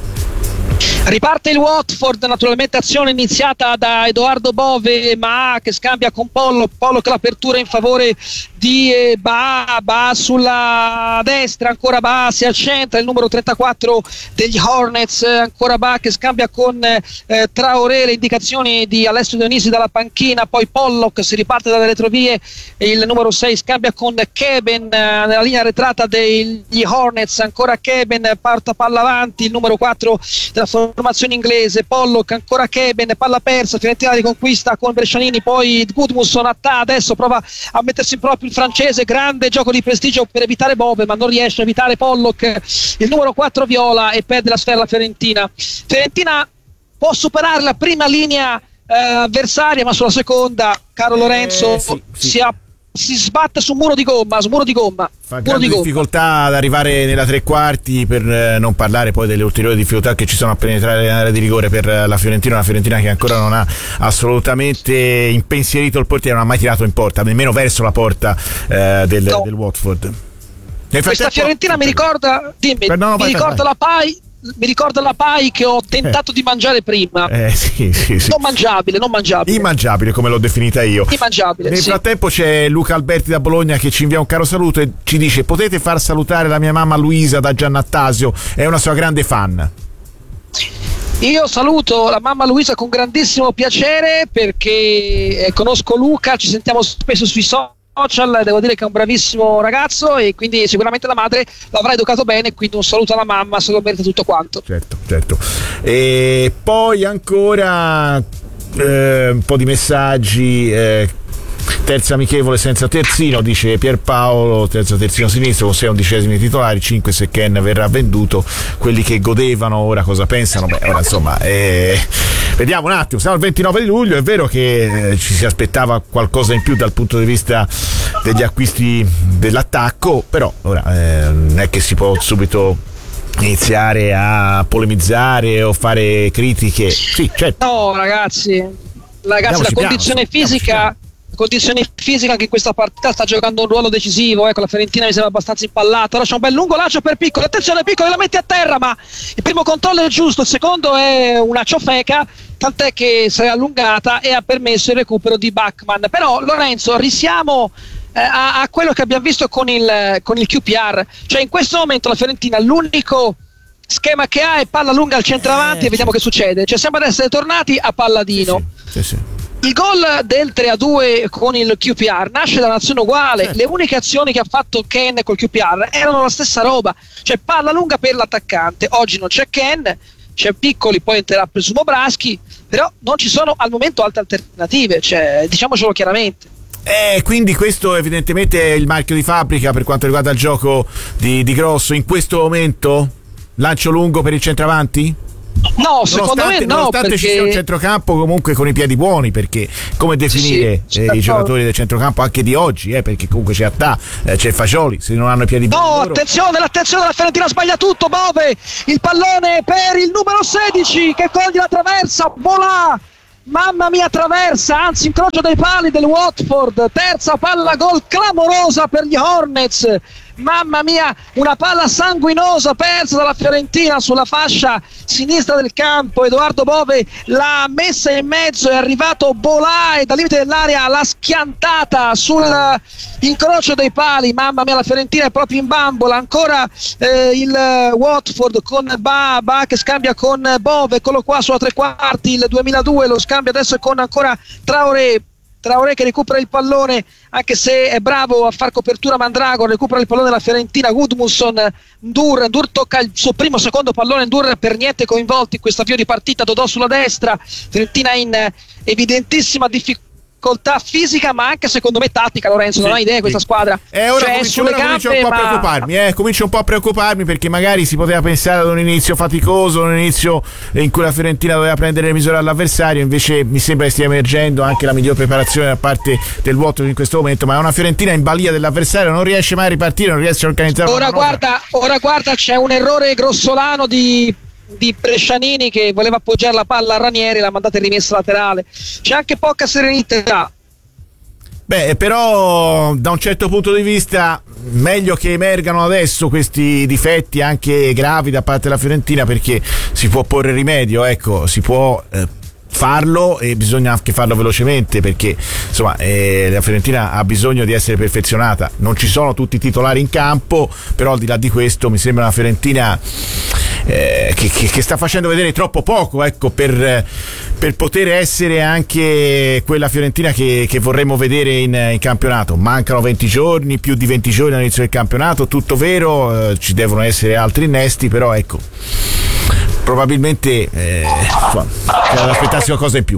Speaker 7: Riparte il Watford, naturalmente azione iniziata da Edoardo Bove, ma che scambia con Pollo, Pollo che l'apertura in favore di eh, Ba, Ba sulla destra, ancora Ba si accentra, il numero trentaquattro degli Hornets, ancora Ba che scambia con eh, Traoré, le indicazioni di Alessio Dionisi dalla panchina, poi Pollock si riparte dalle retrovie, il numero sei scambia con Keben eh, nella linea arretrata degli Hornets, ancora Keben, parta palla avanti, il numero quattro della formazione inglese, Pollock, ancora Keben, palla persa, Fiorentina riconquista con Brescianini, poi Gudmundsson attà, adesso prova a mettersi in proprio il francese, grande gioco di prestigio per evitare Bove, ma non riesce a evitare Pollock, il numero quattro Viola, e perde la sfera la Fiorentina. Fiorentina può superare la prima linea eh, avversaria, ma sulla seconda, caro Lorenzo,
Speaker 6: eh, sì, sì.
Speaker 7: si ha si sbatte su un muro di gomma, su un muro di gomma.
Speaker 6: Fa grande difficoltà ad arrivare nella tre quarti, per eh, non parlare poi delle ulteriori difficoltà che ci sono a penetrare nell'area di rigore per la Fiorentina, una Fiorentina che ancora non ha assolutamente impensierito il portiere, non ha mai tirato in porta, nemmeno verso la porta eh, del, no. del Watford. Nel
Speaker 7: Questa Fiorentina mi ricorda, dimmi, no, no, mi vai, ricorda vai. la Pai mi ricorda la Pai che ho tentato eh. di mangiare prima.
Speaker 6: Eh, sì, sì, sì.
Speaker 7: Non mangiabile, non mangiabile.
Speaker 6: Immangiabile, come l'ho definita io.
Speaker 7: Immangiabile.
Speaker 6: Nel
Speaker 7: sì.
Speaker 6: frattempo c'è Luca Alberti da Bologna che ci invia un caro saluto e ci dice: potete far salutare la mia mamma Luisa da Giannattasio, è una sua grande fan.
Speaker 7: Io saluto la mamma Luisa con grandissimo piacere perché eh, conosco Luca, ci sentiamo spesso sui social. Devo dire che è un bravissimo ragazzo e quindi sicuramente la madre l'avrà educato bene, quindi un saluto alla mamma, se lo merita tutto quanto.
Speaker 6: Certo, certo. E poi ancora eh, un po' di messaggi. eh, Terza amichevole senza terzino, dice Pierpaolo, terza terzino sinistro con sei undicesimi titolari, cinque se Ken verrà venduto. Quelli che godevano ora cosa pensano? Beh, ora insomma eh, vediamo un attimo, siamo al ventinove di luglio, è vero che eh, ci si aspettava qualcosa in più dal punto di vista degli acquisti dell'attacco, però ora eh, non è che si può subito iniziare a polemizzare o fare critiche. Sì, certo.
Speaker 7: No ragazzi, ragazzi Andiamoci la condizione piano, fisica condizione fisica che in questa partita sta giocando un ruolo decisivo, ecco la Fiorentina mi sembra abbastanza impallata, ora c'è un bel lungo lancio per Piccoli, attenzione Piccoli, la metti a terra, ma il primo controllo è giusto, il secondo è una ciofeca, tant'è che si è allungata e ha permesso il recupero di Bachmann. Però Lorenzo, risiamo eh, a, a quello che abbiamo visto con il, con il Q P R, cioè in questo momento la Fiorentina l'unico schema che ha è palla lunga al centravanti eh, e vediamo sì. che succede, cioè sembra essere tornati a Palladino.
Speaker 6: Sì, sì, sì.
Speaker 7: Il gol del tre a due con il Q P R nasce da un'azione uguale, certo. Le uniche azioni che ha fatto Ken col Q P R erano la stessa roba, cioè palla lunga per l'attaccante. Oggi non c'è Ken, c'è Piccoli, poi entrerà presumo Braschi, però non ci sono al momento altre alternative, cioè, diciamocelo chiaramente.
Speaker 6: Eh, quindi questo evidentemente è il marchio di fabbrica per quanto riguarda il gioco di, di Grosso in questo momento? Lancio lungo per il centravanti?
Speaker 7: No, secondo me no,
Speaker 6: nonostante
Speaker 7: perché...
Speaker 6: ci sia un centrocampo comunque con i piedi buoni, perché come definire
Speaker 7: sì,
Speaker 6: eh, i giocatori del centrocampo anche di oggi, eh, perché comunque c'è Attà, eh, c'è Fagioli, se non hanno i piedi buoni.
Speaker 7: No,
Speaker 6: loro...
Speaker 7: attenzione, l'attenzione della Fiorentina sbaglia tutto, Bove, il pallone per il numero sedici che coglie la traversa, Bolà. Mamma mia, traversa, anzi incrocio dei pali del Watford, terza palla gol clamorosa per gli Hornets. Mamma mia, una palla sanguinosa persa dalla Fiorentina sulla fascia sinistra del campo. Edoardo Bove l'ha messa in mezzo, è arrivato Bolà e dal limite dell'area l'ha schiantata sul incrocio dei pali. Mamma mia, la Fiorentina è proprio in bambola. Ancora eh, il Watford con Ba, Ba che scambia con Bove, eccolo qua sulla tre quarti, il duemiladue, lo scambio adesso è con ancora Traoré. Traoré che recupera il pallone, anche se è bravo a far copertura Mandragora, recupera il pallone della Fiorentina. Gudmundsson, Ndur, Ndur tocca il suo primo secondo pallone, Ndur per niente coinvolto in questo avvio di partita. Dodò sulla destra, Fiorentina in evidentissima difficoltà fisica ma anche secondo me tattica. Lorenzo, sì, non hai idea di questa squadra,
Speaker 6: eh, ora
Speaker 7: cioè,
Speaker 6: comincio,
Speaker 7: sulle
Speaker 6: ora
Speaker 7: gambe,
Speaker 6: comincio un po'
Speaker 7: ma...
Speaker 6: a preoccuparmi eh, comincio un po' a preoccuparmi perché magari si poteva pensare ad un inizio faticoso, un inizio in cui la Fiorentina doveva prendere le misure all'avversario, invece mi sembra che stia emergendo anche la miglior preparazione da parte del Watford in questo momento, ma è una Fiorentina in balia dell'avversario, non riesce mai a ripartire, non riesce a organizzare
Speaker 7: ora guarda, ora guarda c'è un errore grossolano di di Brescianini che voleva appoggiare la palla a Ranieri, l'ha mandata in rimessa laterale, c'è anche poca serenità.
Speaker 6: Beh, però da un certo punto di vista meglio che emergano adesso questi difetti anche gravi da parte della Fiorentina, perché si può porre rimedio, ecco, si può eh, farlo e bisogna anche farlo velocemente, perché insomma eh, la Fiorentina ha bisogno di essere perfezionata, non ci sono tutti i titolari in campo, però al di là di questo mi sembra una Fiorentina eh, che, che, che sta facendo vedere troppo poco, ecco, per, per poter essere anche quella Fiorentina che, che vorremmo vedere in, in campionato. Mancano venti giorni, più di venti giorni all'inizio del campionato, tutto vero, eh, ci devono essere altri innesti, però ecco, probabilmente eh, c'è da aspettarsi qualcosa in più.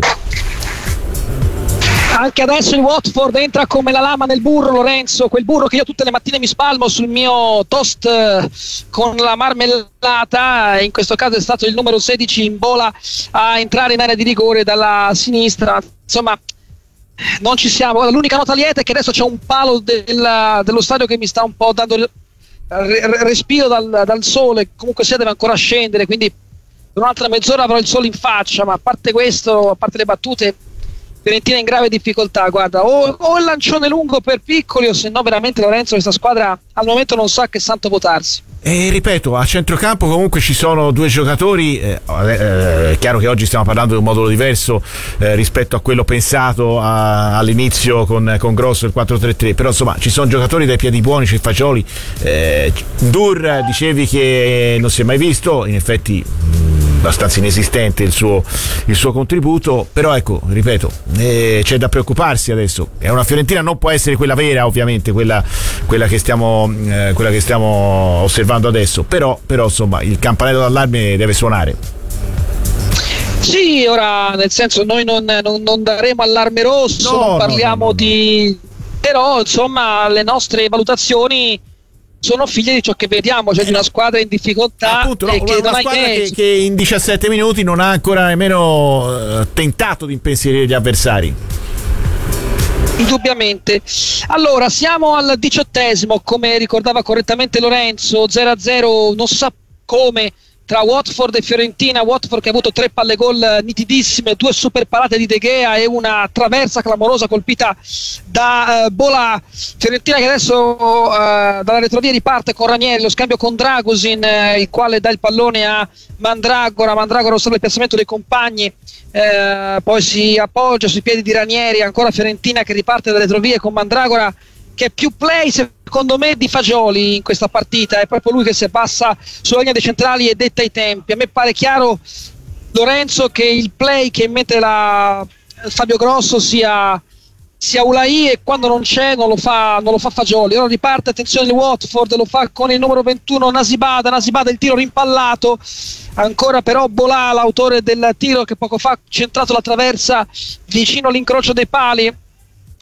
Speaker 7: Anche adesso il Watford entra come la lama nel burro, Lorenzo, quel burro che io tutte le mattine mi spalmo sul mio toast con la marmellata. In questo caso è stato il numero sedici in bola a entrare in area di rigore dalla sinistra. Insomma, non ci siamo. L'unica nota lieta è che adesso c'è un palo del, dello stadio che mi sta un po' dando respiro dal, dal sole, comunque sia deve ancora scendere, quindi per un'altra mezz'ora avrò il sole in faccia, ma a parte questo, a parte le battute, Fiorentina in grave difficoltà. Guarda, o, o il lancione lungo per Piccoli, o se no veramente, Lorenzo, questa squadra al momento non sa che santo votarsi.
Speaker 6: E ripeto, a centrocampo comunque ci sono due giocatori, eh, eh, è chiaro che oggi stiamo parlando di un modulo diverso eh, rispetto a quello pensato a, all'inizio con, con Grosso il quattro tre tre, però insomma ci sono giocatori dai piedi buoni, c'è Fagioli, eh, Ndur dicevi che non si è mai visto, in effetti mh, abbastanza inesistente il suo, il suo contributo, però ecco, ripeto, eh, c'è da preoccuparsi adesso. È una Fiorentina, non può essere quella vera ovviamente, quella, quella, che, stiamo, eh, quella che stiamo osservando adesso, però, però insomma il campanello d'allarme deve suonare.
Speaker 7: Sì, ora nel senso noi non, non, non daremo allarme rosso,
Speaker 6: no,
Speaker 7: non parliamo
Speaker 6: no, no, no.
Speaker 7: di... però insomma le nostre valutazioni sono figlie di ciò che vediamo, cioè di una squadra in difficoltà.
Speaker 6: Appunto, no,
Speaker 7: e che
Speaker 6: una
Speaker 7: non
Speaker 6: squadra
Speaker 7: che...
Speaker 6: Che, che in diciassette minuti non ha ancora nemmeno eh, tentato di impensierire gli avversari.
Speaker 7: Indubbiamente. Allora siamo al diciottesimo, come ricordava correttamente Lorenzo, zero a zero non sa come tra Watford e Fiorentina. Watford che ha avuto tre palle gol nitidissime, due super parate di De Gea e una traversa clamorosa colpita da uh, Bolà. Fiorentina che adesso uh, dalla retrovia riparte con Ranieri, lo scambio con Dragusin, uh, il quale dà il pallone a Mandragora. Mandragora osserva il piazzamento dei compagni, uh, poi si appoggia sui piedi di Ranieri. Ancora Fiorentina che riparte dalle retrovie con Mandragora, che è più play secondo me di Fagioli in questa partita, è proprio lui che se passa sulla linea dei centrali e detta i tempi. A me pare chiaro, Lorenzo, che il play che mette la Fabio Grosso sia, sia Ulai, e quando non c'è non lo fa, non lo fa Fagioli. Ora riparte, attenzione il Watford, lo fa con il numero ventuno Nasibada, Nasibada il tiro rimpallato, ancora però Bolà, l'autore del tiro che poco fa ha centrato la traversa vicino all'incrocio dei pali.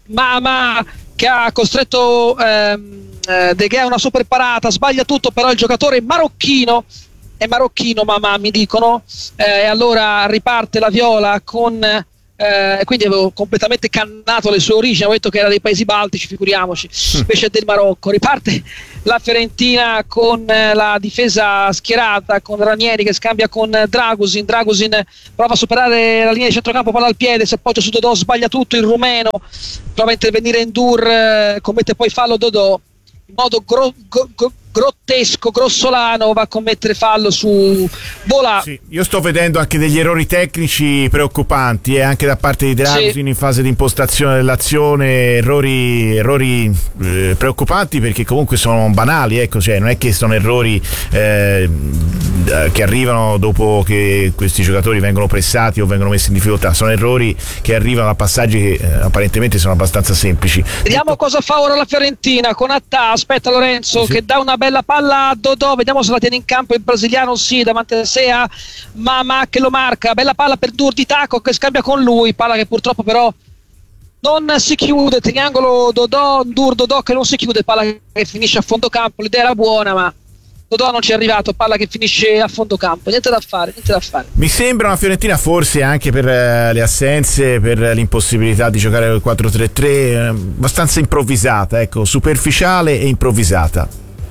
Speaker 7: Mama che ha costretto ehm, eh, De Gea a una super parata, sbaglia tutto, però il giocatore marocchino è marocchino Mama mi dicono, e eh, allora riparte la Viola con eh, quindi avevo completamente cannato le sue origini, avevo detto che era dei paesi baltici, figuriamoci, invece del Marocco. Riparte la Fiorentina con eh, la difesa schierata, con Ranieri che scambia con eh, Dragusin. Dragusin prova a superare la linea di centrocampo, palla al piede, si appoggia su Dodò, sbaglia tutto il rumeno, prova a intervenire Endur, eh, commette poi fallo Dodò in modo gro- gro- gro- grottesco, grossolano, va a commettere fallo su Bola.
Speaker 6: Sì, io sto vedendo anche degli errori tecnici preoccupanti, eh, anche da parte di Dragusin, sì, in fase di impostazione dell'azione, errori, errori eh, preoccupanti perché comunque sono banali, ecco, cioè non è che sono errori eh, che arrivano dopo che questi giocatori vengono pressati o vengono messi in difficoltà, sono errori che arrivano da passaggi che eh, apparentemente sono abbastanza semplici.
Speaker 7: Vediamo Detto... cosa fa ora la Fiorentina con Attà, aspetta Lorenzo, sì, che dà una bella palla a Dodò, vediamo se la tiene in campo il brasiliano, sì, davanti a sé a Mama che lo marca, bella palla per Dur di tacco che scambia con lui, palla che purtroppo però non si chiude, triangolo Dodò, Dur Dodò che non si chiude, palla che finisce a fondo campo, l'idea era buona ma Dodò non ci è arrivato, palla che finisce a fondo campo, niente da fare, niente da fare.
Speaker 6: Mi sembra una Fiorentina forse anche per eh, le assenze, per l'impossibilità di giocare col quattro tre tre, eh, abbastanza improvvisata, ecco, superficiale e improvvisata.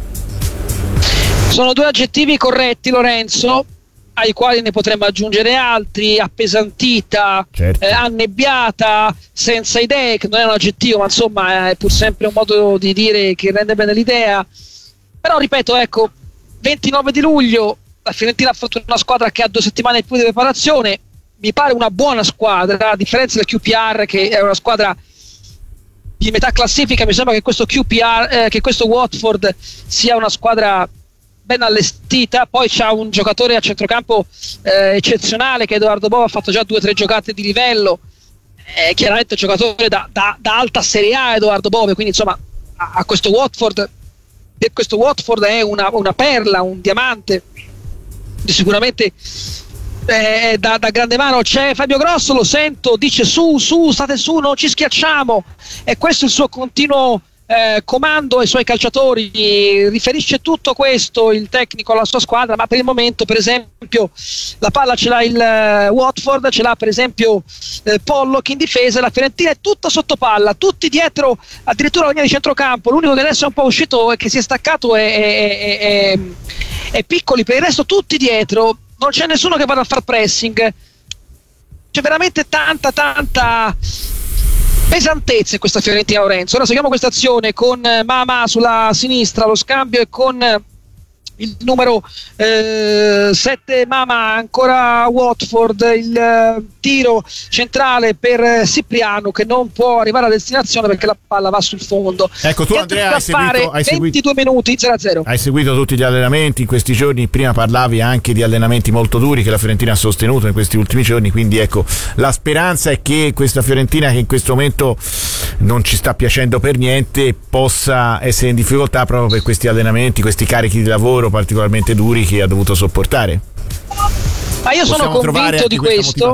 Speaker 7: Sono due aggettivi corretti Lorenzo, ai quali ne potremmo aggiungere altri, appesantita, certo, eh, annebbiata, senza idee, che non è un aggettivo ma insomma è pur sempre un modo di dire che rende bene l'idea. Però ripeto, ecco, ventinove di luglio la Fiorentina ha fatto una squadra che ha due settimane più di preparazione, mi pare una buona squadra, a differenza del Q P R che è una squadra di metà classifica. Mi sembra che questo Q P R, eh, che questo Watford sia una squadra ben allestita, poi c'ha un giocatore a centrocampo eh, eccezionale che Edoardo Bova, ha fatto già due o tre giocate di livello, eh, chiaramente un giocatore da, da, da alta Serie A Edoardo Bove, quindi insomma a, a questo Watford per questo Watford è una, una perla, un diamante sicuramente eh, da, da grande mano. C'è Fabio Grosso, lo sento, dice su su state su, non ci schiacciamo, e questo è il suo continuo Eh, comando ai suoi calciatori, riferisce tutto questo il tecnico alla sua squadra, ma per il momento per esempio la palla ce l'ha il uh, Watford, ce l'ha per esempio eh, Pollock in difesa, la Fiorentina è tutta sotto palla, tutti dietro addirittura la linea di centrocampo, l'unico che adesso è un po' uscito e che si è staccato è, è, è, è, è Piccoli, per il resto tutti dietro, non c'è nessuno che vada a far pressing, c'è veramente tanta tanta pesantezza in questa Fiorentina Lorenzo. Ora seguiamo questa azione con Mama sulla sinistra, lo scambio è con il numero eh, sette Mama, ancora Watford, il eh, tiro centrale per Cipriano che non può arrivare a destinazione perché la palla va sul fondo.
Speaker 6: Ecco, tu Andrea hai seguito, hai
Speaker 7: ventidue minuti zero a zero.
Speaker 6: Hai seguito tutti gli allenamenti in questi giorni, prima parlavi anche di allenamenti molto duri che la Fiorentina ha sostenuto in questi ultimi giorni, quindi ecco, la speranza è che questa Fiorentina, che in questo momento non ci sta piacendo per niente, possa essere in difficoltà proprio per questi allenamenti, questi carichi di lavoro particolarmente duri che ha dovuto sopportare.
Speaker 7: Ma io sono convinto di questo.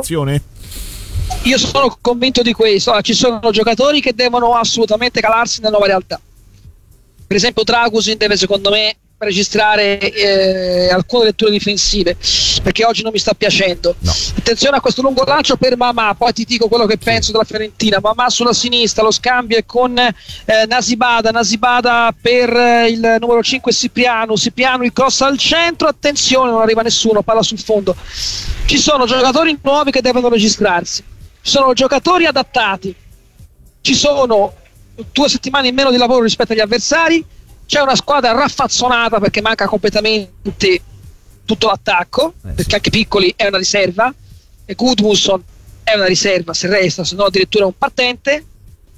Speaker 7: Io sono convinto di questo. Allora, ci sono giocatori che devono assolutamente calarsi nella nuova realtà. Per esempio Dragusin deve secondo me registrare eh, alcune letture difensive, perché oggi non mi sta piacendo. No. Attenzione a questo lungo lancio per Mama, poi ti dico quello che penso della Fiorentina. Mama sulla sinistra, lo scambio è con eh, Nasibada, Nasibada per eh, il numero cinque Cipriano, Cipriano il cross al centro, attenzione, non arriva nessuno, palla sul fondo. Ci sono giocatori nuovi che devono registrarsi, ci sono giocatori adattati, ci sono due settimane in meno di lavoro rispetto agli avversari, c'è una squadra raffazzonata perché manca completamente tutto l'attacco, eh sì, perché anche Piccoli è una riserva e Gudmundsson è una riserva se resta, se no addirittura un partente,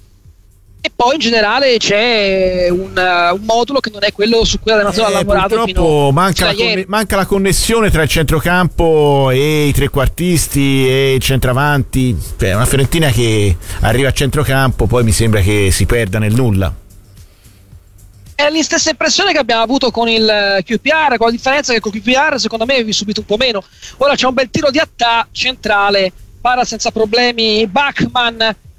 Speaker 7: e poi in generale c'è un, uh, un modulo che non è quello su cui l'allenatore eh, ha lavorato fino
Speaker 6: manca la, conne- manca la connessione tra il centrocampo e i trequartisti e il centravanti, cioè una Fiorentina che arriva a centrocampo poi mi sembra che si perda nel nulla.
Speaker 7: È la stessa impressione che abbiamo avuto con il Q P R, con la differenza che con il Q P R secondo me avevi subito un po' meno. Ora c'è un bel tiro di Attà centrale, para senza problemi Bachmann,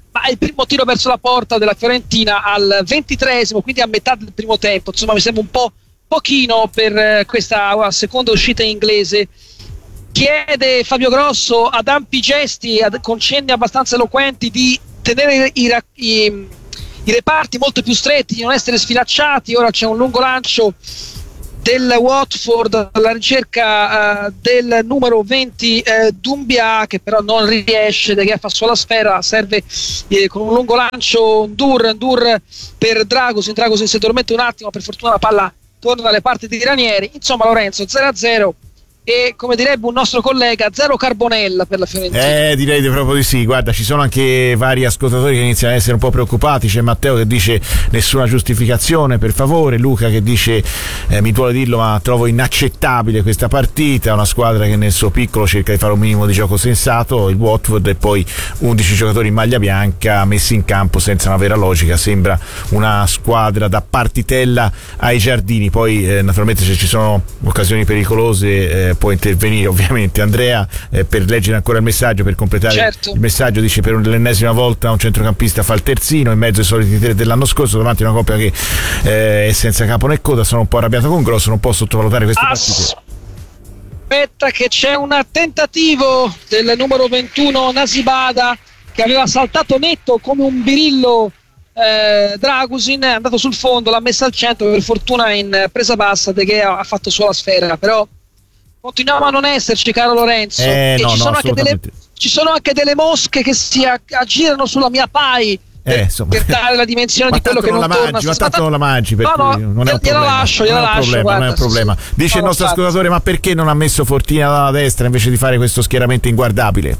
Speaker 7: ma è il primo tiro verso la porta della Fiorentina al ventitreesimo, quindi a metà del primo tempo. Insomma, mi sembra un po' pochino per eh, questa uh, seconda uscita inglese. Chiede Fabio Grosso ad ampi gesti, ad, con cenni abbastanza eloquenti, di tenere i, i, i reparti molto più stretti, di non essere sfilacciati. Ora c'è un lungo lancio del Watford alla ricerca uh, del numero venti uh, Doumbia, che però non riesce, De Gea fa solo la sfera, serve eh, con un lungo lancio Ndur, Ndur per Dragosin, Dragosin si addormenta un attimo, per fortuna la palla torna dalle parti di Ranieri. Insomma, Lorenzo, zero a zero e, come direbbe un nostro collega, zero carbonella per la Fiorentina.
Speaker 6: Eh, direi proprio di sì. Guarda, ci sono anche vari ascoltatori che iniziano ad essere un po' preoccupati. C'è Matteo che dice nessuna giustificazione, per favore. Luca che dice eh, mi duole dirlo, ma trovo inaccettabile questa partita, una squadra che nel suo piccolo cerca di fare un minimo di gioco sensato, il Watford, e poi undici giocatori in maglia bianca messi in campo senza una vera logica. Sembra una squadra da partitella ai giardini. Poi eh, naturalmente se ci sono occasioni pericolose eh, può intervenire ovviamente Andrea eh, per leggere ancora il messaggio, per completare.
Speaker 7: Certo.
Speaker 6: Il messaggio dice: per l'ennesima volta un centrocampista fa il terzino in mezzo ai soliti tre dell'anno scorso davanti a una coppia che eh, è senza capo né coda. Sono un po' arrabbiato con Grosso, non posso sottovalutare queste partite.
Speaker 7: Aspetta che c'è un tentativo del numero ventuno Nasibada, che aveva saltato netto come un birillo eh, Dragusin, è andato sul fondo, l'ha messa al centro, per fortuna in presa bassa De Gea ha fatto solo la sfera, però continuiamo a non esserci, caro Lorenzo.
Speaker 6: Eh,
Speaker 7: e
Speaker 6: no,
Speaker 7: ci,
Speaker 6: no,
Speaker 7: sono anche delle, ci sono anche delle mosche che si aggirano sulla mia pai per,
Speaker 6: Eh,
Speaker 7: per dare la dimensione di quello che non,
Speaker 6: non la
Speaker 7: torna.
Speaker 6: mangi, ma tanto non la mangi, per
Speaker 7: no,
Speaker 6: cui
Speaker 7: no,
Speaker 6: non è un
Speaker 7: gliela
Speaker 6: problema.
Speaker 7: lascio, gliela
Speaker 6: non è un
Speaker 7: lascio,
Speaker 6: problema,
Speaker 7: guarda,
Speaker 6: non è un problema.
Speaker 7: sì,
Speaker 6: Dice
Speaker 7: no,
Speaker 6: il nostro
Speaker 7: infatti.
Speaker 6: ascoltatore: ma perché non ha messo Fortina dalla destra invece di fare questo schieramento inguardabile?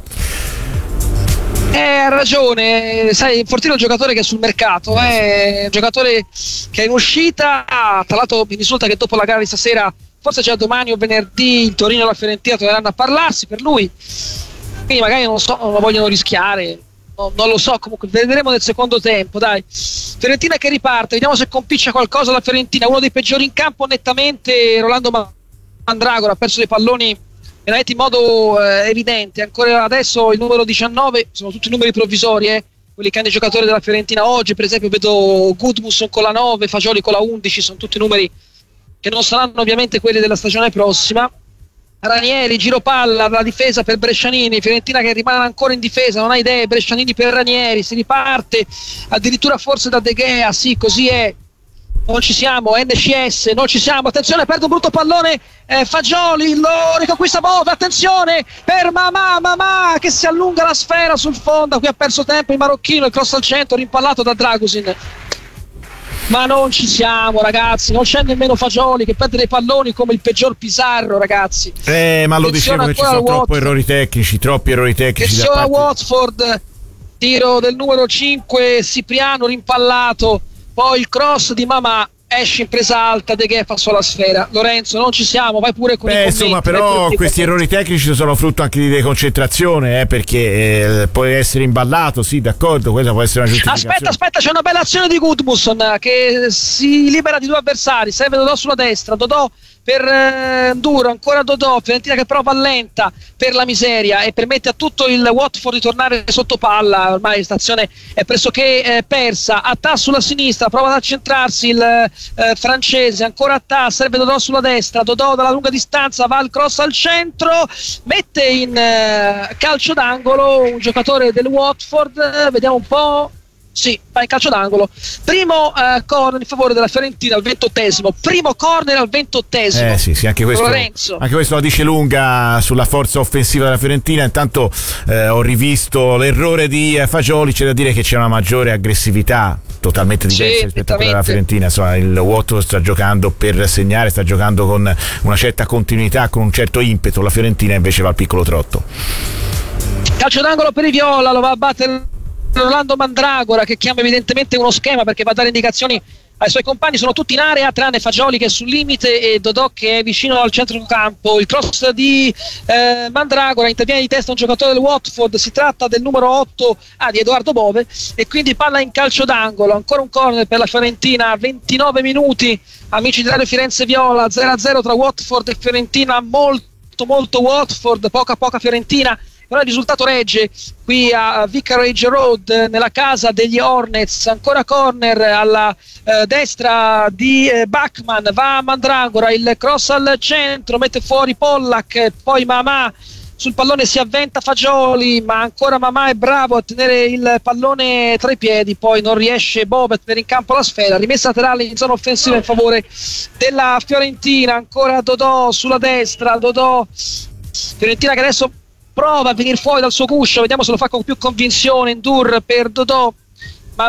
Speaker 7: Eh, ha ragione, sai, Fortino è un giocatore che è sul mercato, è un giocatore che è in uscita. Tra l'altro mi risulta che dopo la gara di stasera, forse già domani o venerdì, il Torino e la Fiorentina torneranno a parlarsi per lui, quindi magari non so, non lo vogliono rischiare, no, non lo so, comunque vedremo nel secondo tempo. Dai, Fiorentina che riparte, vediamo se compiccia qualcosa la Fiorentina. Uno dei peggiori in campo nettamente Rolando Mandragora, ha perso dei palloni veramente in modo eh, evidente. Ancora adesso il numero diciannove, sono tutti numeri provvisori, eh, quelli che hanno i giocatori della Fiorentina oggi. Per esempio vedo Gudmundsson con la nove, Fagioli con la undici, sono tutti numeri che non saranno ovviamente quelli della stagione prossima. Ranieri, giro palla, la difesa per Brescianini, Fiorentina che rimane ancora in difesa, non ha idee, Brescianini per Ranieri, si riparte addirittura forse da De Gea, sì, così è. Non ci siamo, N C S, non ci siamo, attenzione, perde un brutto pallone eh, Fagioli, lo riconquista Bove, attenzione per Mamà, Mamà che si allunga la sfera sul fondo, qui ha perso tempo il marocchino, il cross al centro, rimpallato da Dragusin. Ma non ci siamo, ragazzi, non c'è nemmeno Fagioli che perde dei palloni come il peggior Pizarro, ragazzi.
Speaker 6: Eh, ma lo dicevo che ci sono troppi errori tecnici, troppi errori tecnici.
Speaker 7: Attenzione a Watford, tiro del numero cinque, Cipriano rimpallato, poi il cross di Mamà, esce in presa alta, De Gea fa solo la sfera. Lorenzo, non ci siamo, vai pure con
Speaker 6: Beh,
Speaker 7: i commenti.
Speaker 6: insomma, però questi errori tecnici sono frutto anche di deconcentrazione, eh, perché eh, può essere imballato, sì, d'accordo, questa può essere una giustificazione.
Speaker 7: Aspetta, aspetta, c'è una bella azione di Gudmundsson che si libera di due avversari, serve Dodò sulla destra, Dodò per eh, Nduro, ancora Dodò, Fiorentina che però lenta per la miseria e permette a tutto il Watford di tornare sotto palla. Ormai la stazione è pressoché eh, persa. Attà sulla sinistra, prova ad accentrarsi il eh, francese, ancora Attà, serve Dodò sulla destra, Dodò dalla lunga distanza va al cross al centro, mette in eh, calcio d'angolo un giocatore del Watford, eh, vediamo un po'. Sì, va in calcio d'angolo. Primo uh, corner in favore della Fiorentina al ventottesimo. Primo corner al ventottesimo.
Speaker 6: Eh sì, sì, anche questo, anche questo la dice lunga sulla forza offensiva della Fiorentina. Intanto eh, ho rivisto l'errore di eh, Fagioli, c'è da dire che c'è una maggiore aggressività totalmente diversa sì, rispetto a quella della Fiorentina. Insomma, il Watford sta giocando per segnare, sta giocando con una certa continuità, con un certo impeto. La Fiorentina invece va al piccolo trotto.
Speaker 7: Calcio d'angolo per i Viola, lo va a battere Rolando Mandragora, che chiama evidentemente uno schema perché va a dare indicazioni ai suoi compagni. Sono tutti in area tranne Fagioli che è sul limite e Dodò che è vicino al centro campo. Il cross di eh, Mandragora, interviene di testa un giocatore del Watford, si tratta del numero otto, ah, di Edoardo Bove, e quindi palla in calcio d'angolo. Ancora un corner per la Fiorentina, ventinove minuti, amici di Radio Firenze Viola, zero a zero tra Watford e Fiorentina, molto molto Watford, poca poca Fiorentina. però il risultato regge qui a Vicarage Road nella casa degli Hornets. Ancora corner alla eh, destra di eh, Bachmann, va Mandragora, il cross al centro, mette fuori Pollack, poi Mamà sul pallone si avventa Fagioli, ma ancora Mamà è bravo a tenere il pallone tra i piedi, poi non riesce Bob a tenere in campo la sfera, rimessa laterale in zona offensiva in favore della Fiorentina. Ancora Dodò sulla destra, Dodò, Fiorentina che adesso prova a venire fuori dal suo guscio, vediamo se lo fa con più convinzione. Ndur per Dodò,